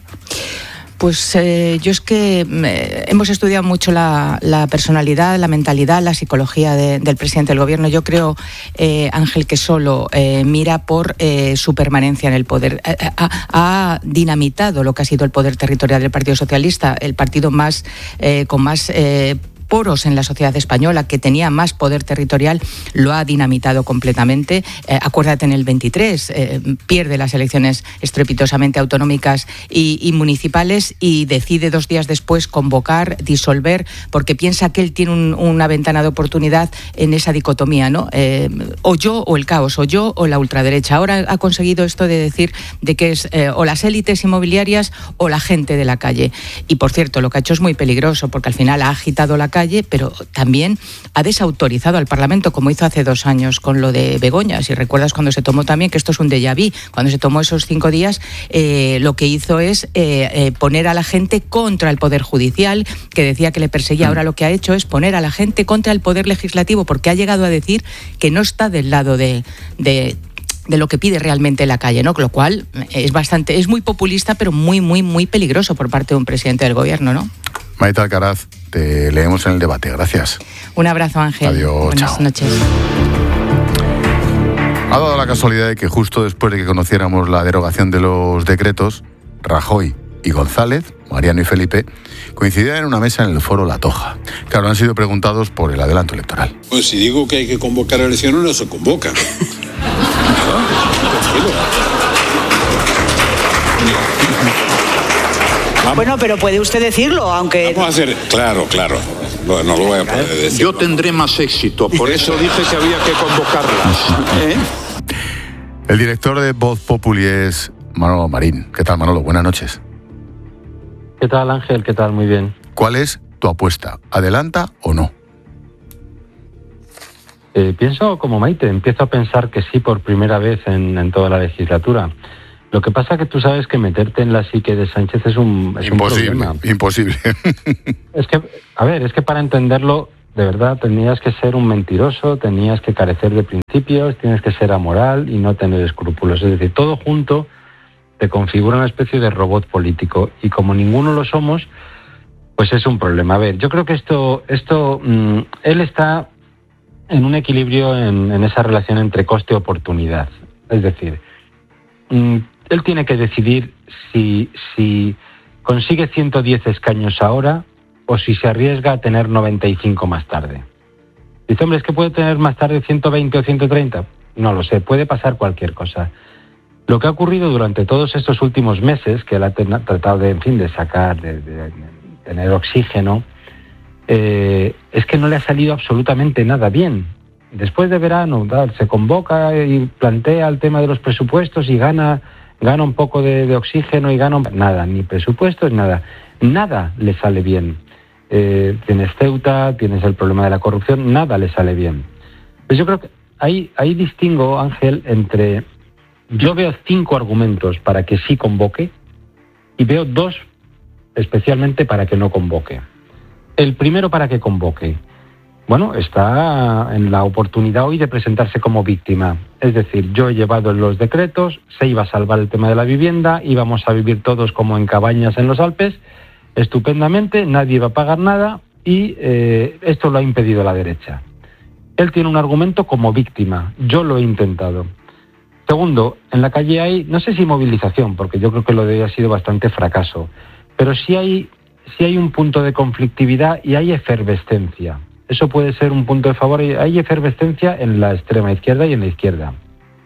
Speaker 15: Pues eh, yo es que eh, hemos estudiado mucho la, la personalidad, la mentalidad, la psicología de, del presidente del gobierno. Yo creo, eh, Ángel, que solo eh, mira por eh, su permanencia en el poder. Ha, ha dinamitado lo que ha sido el poder territorial del Partido Socialista, el partido más eh, con más eh, poros en la sociedad española, que tenía más poder territorial, lo ha dinamitado completamente. Eh, acuérdate, en el veintitrés eh, pierde las elecciones estrepitosamente autonómicas y, y municipales y decide dos días después convocar, disolver, porque piensa que él tiene un, una ventana de oportunidad en esa dicotomía, ¿no? Eh, o yo o el caos, o yo o la ultraderecha. Ahora ha conseguido esto de decir de que es eh, o las élites inmobiliarias o la gente de la calle. Y por cierto, lo que ha hecho es muy peligroso, porque al final ha agitado la calle, pero también ha desautorizado al Parlamento, como hizo hace dos años con lo de Begoña. Si recuerdas, cuando se tomó también, que esto es un déjà vu, cuando se tomó esos cinco días, eh, lo que hizo es eh, eh, poner a la gente contra el Poder Judicial, que decía que le perseguía. Ahora lo que ha hecho es poner a la gente contra el Poder Legislativo, porque ha llegado a decir que no está del lado de... de de lo que pide realmente la calle, ¿no? Lo cual es bastante, es muy populista, pero muy, muy, muy peligroso por parte de un presidente del gobierno, ¿no?
Speaker 7: Maite Alcaraz, te leemos en el debate. Gracias.
Speaker 15: Un abrazo, Ángel.
Speaker 7: Adiós.
Speaker 15: Buenas
Speaker 7: chao.
Speaker 15: noches.
Speaker 7: Ha dado la casualidad de que justo después de que conociéramos la derogación de los decretos, Rajoy y González, Mariano y Felipe, coincidían en una mesa en el foro La Toja. Claro, han sido preguntados por el adelanto electoral.
Speaker 16: Pues si digo que hay que convocar elecciones, no se convoca.
Speaker 17: Bueno, pero puede usted decirlo, aunque...
Speaker 16: Vamos a hacer, claro, claro. No, no lo voy a poder decir.
Speaker 14: Yo tendré más éxito, por eso dije que había que convocarlas. ¿eh?
Speaker 7: El director de Voz Populi es Manolo Marín. ¿Qué tal, Manolo? Buenas noches.
Speaker 17: ¿Qué tal, Ángel? ¿Qué tal? Muy bien.
Speaker 7: ¿Cuál es tu apuesta? ¿Adelanta o no?
Speaker 17: Eh, pienso como Maite, empiezo a pensar que sí por primera vez en, en toda la legislatura. Lo que pasa es que tú sabes que meterte en la psique de Sánchez es un, es
Speaker 7: imposible,
Speaker 17: un problema.
Speaker 7: Imposible.
Speaker 17: Es que, a ver, es que para entenderlo, de verdad, tenías que ser un mentiroso, tenías que carecer de principios, tienes que ser amoral y no tener escrúpulos. Es decir, todo junto te configura una especie de robot político. Y como ninguno lo somos, pues es un problema. A ver, yo creo que esto, esto mmm, él está en un equilibrio en, en esa relación entre coste y oportunidad. Es decir, mmm, él tiene que decidir si, si consigue ciento diez escaños ahora o si se arriesga a tener noventa y cinco más tarde. Dice, hombre, ¿es que puede tener más tarde ciento veinte o ciento treinta? No lo sé, puede pasar cualquier cosa. Lo que ha ocurrido durante todos estos últimos meses, que él ha ten- tratado de, en fin, de sacar, de, de, de tener oxígeno, eh, es que no le ha salido absolutamente nada bien. Después de verano, tal, se convoca y plantea el tema de los presupuestos y gana, gana un poco de, de oxígeno y gana nada, ni presupuestos, nada. Nada le sale bien. Eh, tienes Ceuta, tienes el problema de la corrupción, nada le sale bien. Pues yo creo que ahí, ahí distingo, Ángel, entre... Yo veo cinco argumentos para que sí convoque y veo dos especialmente para que no convoque. El primero para que convoque. Bueno, está en la oportunidad hoy de presentarse como víctima. Es decir, yo he llevado los decretos, se iba a salvar el tema de la vivienda, íbamos a vivir todos como en cabañas en los Alpes, estupendamente, nadie iba a pagar nada y eh, esto lo ha impedido la derecha. Él tiene un argumento como víctima, yo lo he intentado. Segundo, en la calle hay, no sé si movilización, porque yo creo que lo de hoy ha sido bastante fracaso, pero sí hay, sí hay un punto de conflictividad y hay efervescencia. Eso puede ser un punto de favor. Hay efervescencia en la extrema izquierda y en la izquierda.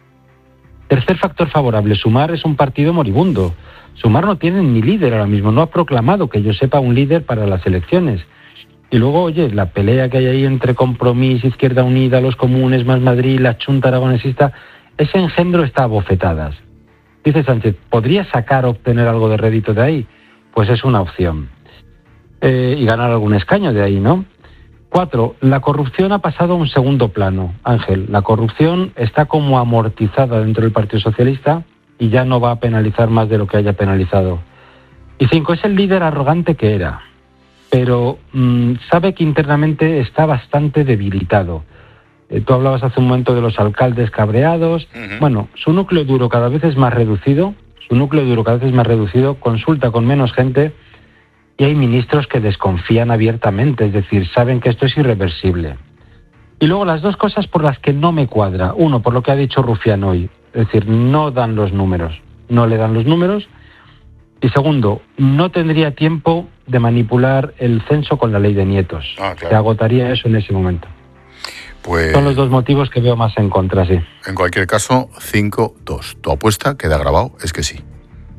Speaker 17: Tercer factor favorable, Sumar es un partido moribundo. Sumar no tiene ni líder ahora mismo, no ha proclamado que yo sepa un líder para las elecciones. Y luego, oye, la pelea que hay ahí entre Compromís, Izquierda Unida, los comunes, Más Madrid, la Chunta aragonesista, ese engendro está a bofetadas. Dice Sánchez, ¿podría sacar o obtener algo de rédito de ahí? Pues es una opción. Eh, y ganar algún escaño de ahí, ¿no? Cuatro, la corrupción ha pasado a un segundo plano, Ángel. La corrupción está como amortizada dentro del Partido Socialista y ya no va a penalizar más de lo que haya penalizado. Y cinco, es el líder arrogante que era, pero mmm, sabe que internamente está bastante debilitado. Eh, tú hablabas hace un momento de los alcaldes cabreados. Uh-huh. Bueno, su núcleo duro cada vez es más reducido, su núcleo duro cada vez es más reducido, consulta con menos gente. Y hay ministros que desconfían abiertamente, es decir, saben que esto es irreversible. Y luego las dos cosas por las que no me cuadra. Uno, por lo que ha dicho Rufián hoy, es decir, no dan los números, no le dan los números. Y segundo, no tendría tiempo de manipular el censo con la ley de nietos. Ah, claro. Se agotaría eso en ese momento.
Speaker 7: Pues,
Speaker 17: son los dos motivos que veo más en contra, sí.
Speaker 7: En cualquier caso, cinco dos. Tu apuesta, queda grabado, es que sí.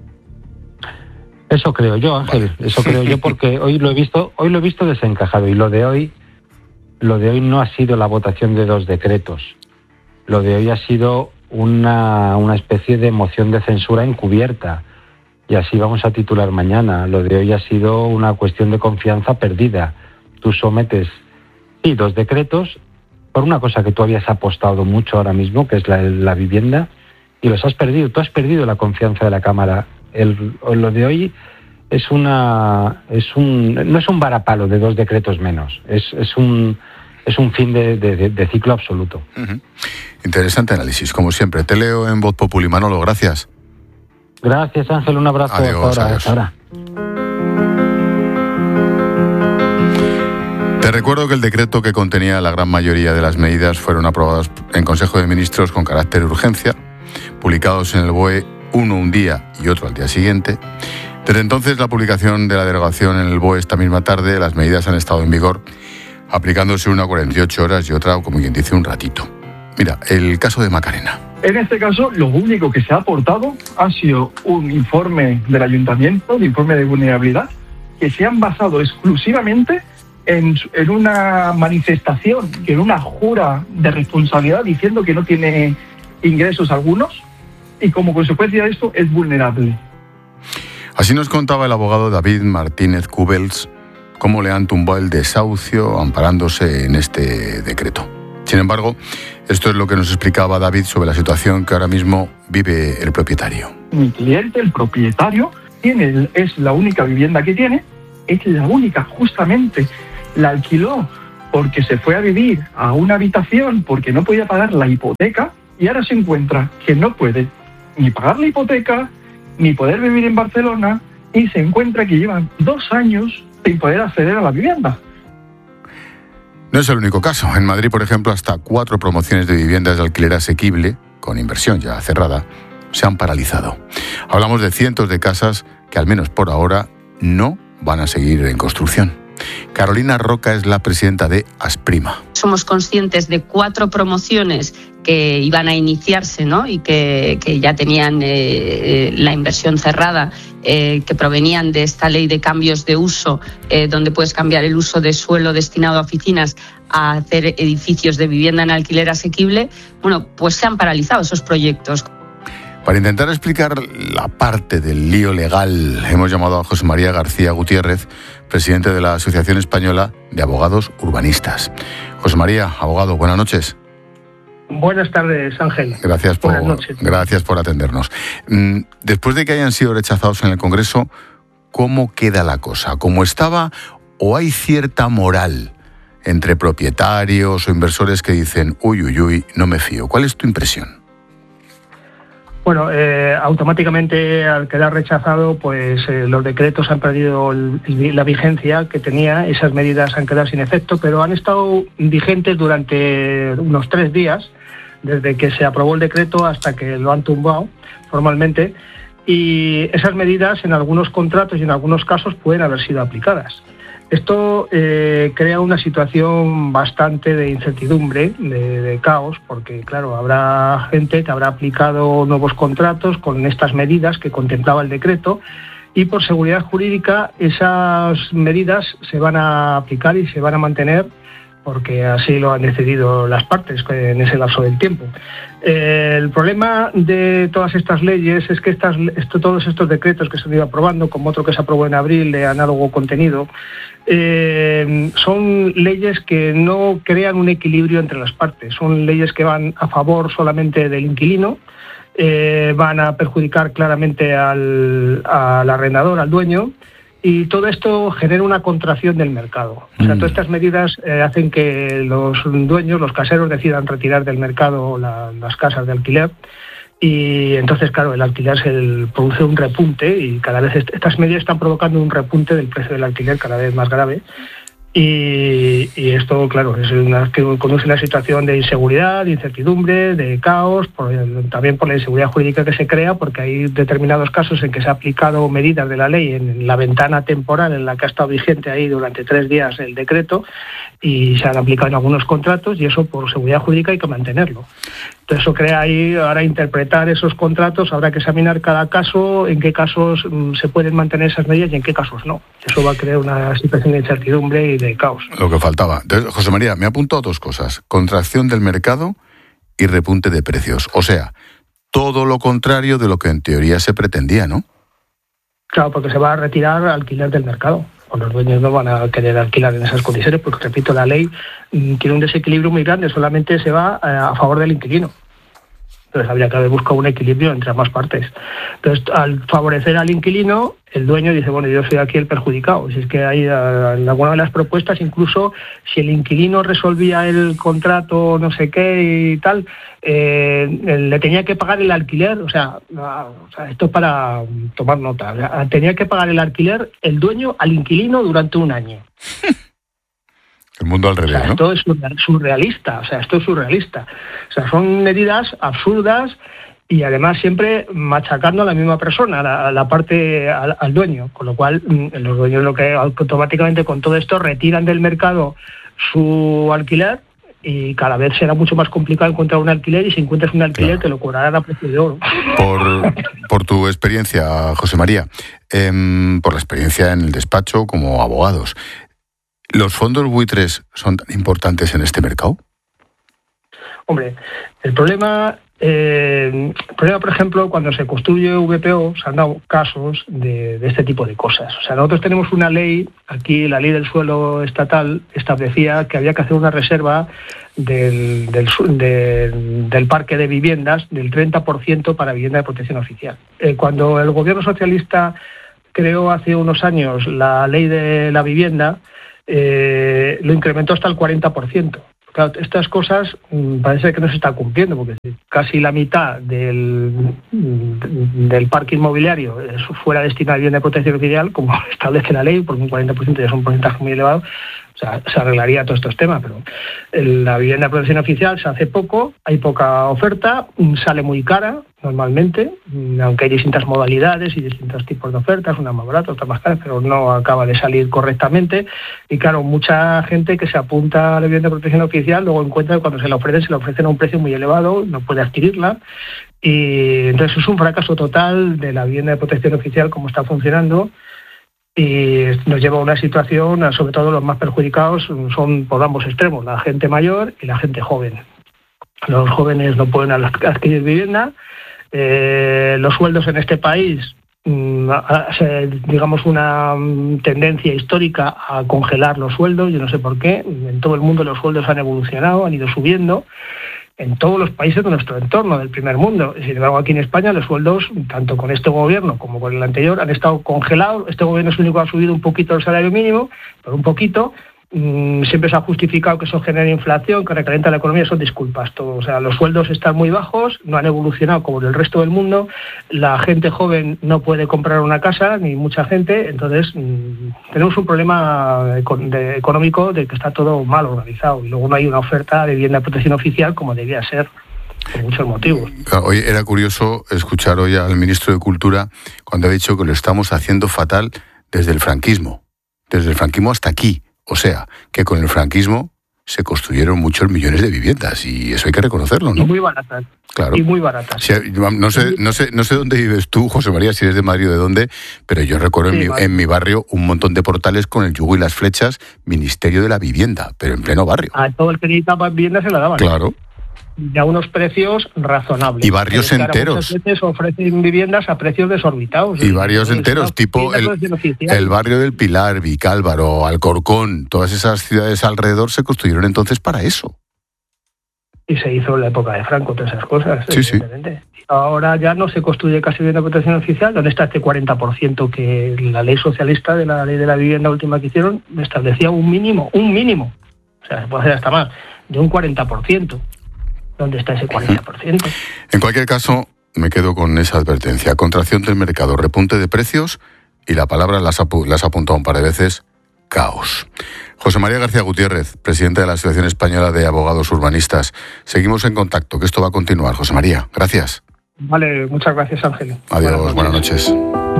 Speaker 17: Eso creo yo, Ángel, vale. Eso creo yo porque hoy lo he visto, hoy lo he visto desencajado y lo de hoy, lo de hoy no ha sido la votación de dos decretos. Lo de hoy ha sido una, una especie de moción de censura encubierta y así vamos a titular mañana. Lo de hoy ha sido una cuestión de confianza perdida. Tú sometes, sí, dos decretos por una cosa que tú habías apostado mucho ahora mismo, que es la, la vivienda, y los has perdido. Tú has perdido la confianza de la Cámara. El, lo de hoy es una es un no es un varapalo de dos decretos menos, es, es un es un fin de, de, de ciclo absoluto.
Speaker 7: Uh-huh. Interesante análisis, como siempre. Te leo en Voz Populi. Manolo, gracias.
Speaker 17: Gracias, Ángel, un abrazo.
Speaker 7: Adiós,
Speaker 17: hasta ahora,
Speaker 7: adiós.
Speaker 17: Hasta ahora.
Speaker 7: Te recuerdo que el decreto que contenía la gran mayoría de las medidas fueron aprobados en Consejo de Ministros con carácter de urgencia, publicados en el B O E uno un día y otro al día siguiente. Desde entonces, la publicación de la derogación en el B O E esta misma tarde, las medidas han estado en vigor, aplicándose una a cuarenta y ocho horas y otra, como quien dice, un ratito. Mira, el caso de Macarena.
Speaker 18: En este caso, lo único que se ha aportado ha sido un informe del ayuntamiento, de informe de vulnerabilidad, que se han basado exclusivamente en, en una manifestación y en una jura de responsabilidad diciendo que no tiene ingresos algunos y como consecuencia de esto es vulnerable.
Speaker 7: Así nos contaba el abogado David Martínez Cubels cómo le han tumbado el desahucio amparándose en este decreto. Sin embargo, esto es lo que nos explicaba David sobre la situación que ahora mismo vive el propietario.
Speaker 18: Mi cliente, el propietario, tiene, es la única vivienda que tiene, es la única, justamente la alquiló porque se fue a vivir a una habitación porque no podía pagar la hipoteca y ahora se encuentra que no puede ni pagar la hipoteca, ni poder vivir en Barcelona, y se encuentra que llevan dos años sin poder acceder a la vivienda.
Speaker 7: No es el único caso. En Madrid, por ejemplo, hasta cuatro promociones de viviendas de alquiler asequible, con inversión ya cerrada, se han paralizado. Hablamos de cientos de casas que, al menos por ahora, no van a seguir en construcción. Carolina Roca es la presidenta de Asprima.
Speaker 1: Somos conscientes de cuatro promociones que iban a iniciarse, ¿no? Y que, que ya tenían eh, la inversión cerrada, eh, que provenían de esta ley de cambios de uso, eh, donde puedes cambiar el uso de suelo destinado a oficinas a hacer edificios de vivienda en alquiler asequible. Bueno, pues se han paralizado esos proyectos.
Speaker 7: Para intentar explicar la parte del lío legal, hemos llamado a José María García Gutiérrez, presidente de la Asociación Española de Abogados Urbanistas. José María, abogado, buenas noches.
Speaker 19: Buenas tardes, Ángel.
Speaker 7: Gracias por,
Speaker 19: Buenas noches.
Speaker 7: Gracias por atendernos. Después de que hayan sido rechazados en el Congreso, ¿cómo queda la cosa? ¿Cómo estaba o hay cierta moral entre propietarios o inversores que dicen, uy, uy, uy, no me fío? ¿Cuál es tu impresión?
Speaker 19: Bueno, eh, automáticamente al quedar rechazado, pues eh, los decretos han perdido el, la vigencia que tenía, esas medidas han quedado sin efecto, pero han estado vigentes durante unos tres días, desde que se aprobó el decreto hasta que lo han tumbado formalmente, y esas medidas en algunos contratos y en algunos casos pueden haber sido aplicadas. Esto eh, crea una situación bastante de incertidumbre, de, de caos, porque claro, habrá gente que habrá aplicado nuevos contratos con estas medidas que contemplaba el decreto y por seguridad jurídica esas medidas se van a aplicar y se van a mantener porque así lo han decidido las partes en ese lapso del tiempo. Eh, el problema de todas estas leyes es que estas, esto, todos estos decretos que se han ido aprobando, como otro que se aprobó en abril de análogo contenido, eh, son leyes que no crean un equilibrio entre las partes. Son leyes que van a favor solamente del inquilino, eh, van a perjudicar claramente al, al arrendador, al dueño, y todo esto genera una contracción del mercado. O sea, todas estas medidas eh, hacen que los dueños, los caseros, decidan retirar del mercado la, las casas de alquiler y entonces, claro, el alquiler se el, produce un repunte y cada vez est- estas medidas están provocando un repunte del precio del alquiler cada vez más grave. Y, y esto, claro, es una, que conduce a una situación de inseguridad, de incertidumbre, de caos, por el, también por la inseguridad jurídica que se crea, porque hay determinados casos en que se ha aplicado medidas de la ley en la ventana temporal en la que ha estado vigente ahí durante tres días el decreto y se han aplicado en algunos contratos y eso por seguridad jurídica hay que mantenerlo. Entonces eso crea ahí, ahora interpretar esos contratos, habrá que examinar cada caso, en qué casos mm, se pueden mantener esas medidas y en qué casos no. Eso va a crear una situación de incertidumbre y de caos.
Speaker 7: Lo que faltaba. Entonces, José María, me apunto a dos cosas. Contracción del mercado y repunte de precios. O sea, todo lo contrario de lo que en teoría se pretendía, ¿no?
Speaker 19: Claro, porque se va a retirar alquiler del mercado. O los dueños no van a querer alquilar en esas condiciones porque, repito, la ley mm, tiene un desequilibrio muy grande, solamente se va eh, a favor del inquilino. Entonces habría que haber buscado un equilibrio entre ambas partes. Entonces, al favorecer al inquilino, el dueño dice, bueno, yo soy aquí el perjudicado. Si es que hay en alguna de las propuestas, incluso si el inquilino resolvía el contrato, no sé qué y tal, eh, le tenía que pagar el alquiler, o sea, o sea, esto es para tomar nota, o sea, tenía que pagar el alquiler el dueño al inquilino durante un año.
Speaker 7: El mundo al revés,
Speaker 19: o sea,
Speaker 7: ¿no?
Speaker 19: Esto es surrealista, o sea, esto es surrealista. O sea, son medidas absurdas y además siempre machacando a la misma persona, a la, a la parte, al, al dueño, con lo cual los dueños lo que automáticamente con todo esto retiran del mercado su alquiler y cada vez será mucho más complicado encontrar un alquiler y si encuentras un alquiler claro. te lo cobrarán a precio de oro.
Speaker 7: Por, por tu experiencia, José María, eh, por la experiencia en el despacho como abogados, ¿Los fondos buitres son tan importantes en este mercado?
Speaker 19: Hombre, el problema, eh, el problema, por ejemplo, cuando se construye V P O, se han dado casos de, de este tipo de cosas. O sea, nosotros tenemos una ley, aquí la ley del suelo estatal establecía que había que hacer una reserva del, del, del, del parque de viviendas del treinta por ciento para vivienda de protección oficial. Eh, cuando el gobierno socialista creó hace unos años la ley de la vivienda, eh, lo incrementó hasta el cuarenta por ciento. Claro, estas cosas mmm, parece que no se está cumpliendo, porque casi la mitad del, del parque inmobiliario es fuera destinado a vivienda de protección oficial, como establece la ley, porque un cuarenta por ciento ya es un porcentaje muy elevado. O sea, se arreglaría todos estos temas, pero la vivienda de protección oficial se hace poco, hay poca oferta, sale muy cara normalmente, aunque hay distintas modalidades y distintos tipos de ofertas, unas más baratas, otras más caras, pero no acaba de salir correctamente. Y claro, mucha gente que se apunta a la vivienda de protección oficial luego encuentra que cuando se la ofrecen, se la ofrecen a un precio muy elevado, no puede adquirirla. Y entonces es un fracaso total de la vivienda de protección oficial como está funcionando. Y nos lleva a una situación, sobre todo los más perjudicados son por ambos extremos, la gente mayor y la gente joven. Los jóvenes no pueden adquirir vivienda, eh, los sueldos en este país, mmm, digamos una tendencia histórica a congelar los sueldos, yo no sé por qué, en todo el mundo los sueldos han evolucionado, han ido subiendo, en todos los países de nuestro entorno, del primer mundo. Sin embargo, aquí en España los sueldos, tanto con este gobierno como con el anterior, han estado congelados. Este gobierno es el único que ha subido un poquito el salario mínimo, pero un poquito. Mm, siempre se ha justificado que eso genera inflación, que recalienta la economía. Son disculpas. Todo. O sea, los sueldos están muy bajos, no han evolucionado como en el resto del mundo. La gente joven no puede comprar una casa, ni mucha gente. Entonces, mm, tenemos un problema econ- de, económico de que está todo mal organizado. Y luego no hay una oferta de vivienda de protección oficial como debía ser, por muchos motivos.
Speaker 7: Hoy era curioso escuchar hoy al ministro de Cultura cuando ha dicho que lo estamos haciendo fatal desde el franquismo. Desde el franquismo hasta aquí. O sea, que con el franquismo se construyeron muchos millones de viviendas y eso hay que reconocerlo, ¿no?
Speaker 19: Y muy baratas.
Speaker 7: Claro.
Speaker 19: Y muy baratas.
Speaker 7: Si, no sé, no sé, no sé dónde vives tú, José María, si eres de Madrid o de dónde, pero yo recuerdo sí, en, mi, vale. en mi barrio un montón de portales con el yugo y las flechas, Ministerio de la Vivienda, pero en pleno barrio.
Speaker 19: A todo el que necesitaba vivienda se la daban.
Speaker 7: Claro.
Speaker 19: Y a unos precios razonables.
Speaker 7: Y barrios
Speaker 19: pero
Speaker 7: enteros.
Speaker 19: Muchas veces ofrecen viviendas a precios desorbitados.
Speaker 7: Y barrios enteros, tipo el, el barrio del Pilar, Vicálvaro, Alcorcón, todas esas ciudades alrededor se construyeron entonces para eso.
Speaker 19: Y se hizo en la época de Franco, todas esas cosas,
Speaker 7: sí,
Speaker 19: evidentemente.
Speaker 7: Sí.
Speaker 19: Ahora ya no se construye casi vivienda de protección oficial. ¿Dónde está este cuarenta por ciento que la ley socialista de la ley de la vivienda última que hicieron establecía un mínimo, un mínimo, o sea, se puede hacer hasta más, de un cuarenta por ciento? ¿Dónde está ese cuarenta por ciento?
Speaker 7: En cualquier caso, me quedo con esa advertencia. Contracción del mercado, repunte de precios y la palabra las ha apuntado un par de veces, caos. José María García Gutiérrez, presidente de la Asociación Española de Abogados Urbanistas. Seguimos en contacto, que esto va a continuar. José María, gracias.
Speaker 19: Vale, muchas gracias, Ángel.
Speaker 7: Adiós, buenas noches.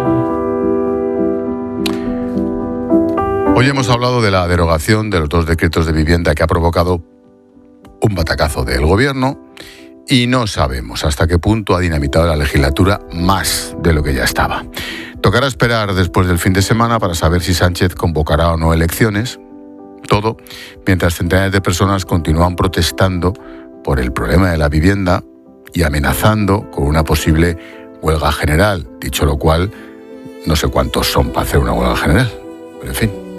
Speaker 7: Hoy hemos hablado de la derogación de los dos decretos de vivienda que ha provocado un batacazo del gobierno y no sabemos hasta qué punto ha dinamitado la legislatura más de lo que ya estaba. Tocará esperar después del fin de semana para saber si Sánchez convocará o no elecciones. Todo mientras centenares de personas continúan protestando por el problema de la vivienda y amenazando con una posible huelga general. Dicho lo cual, no sé cuántos son para hacer una huelga general. Pero en fin.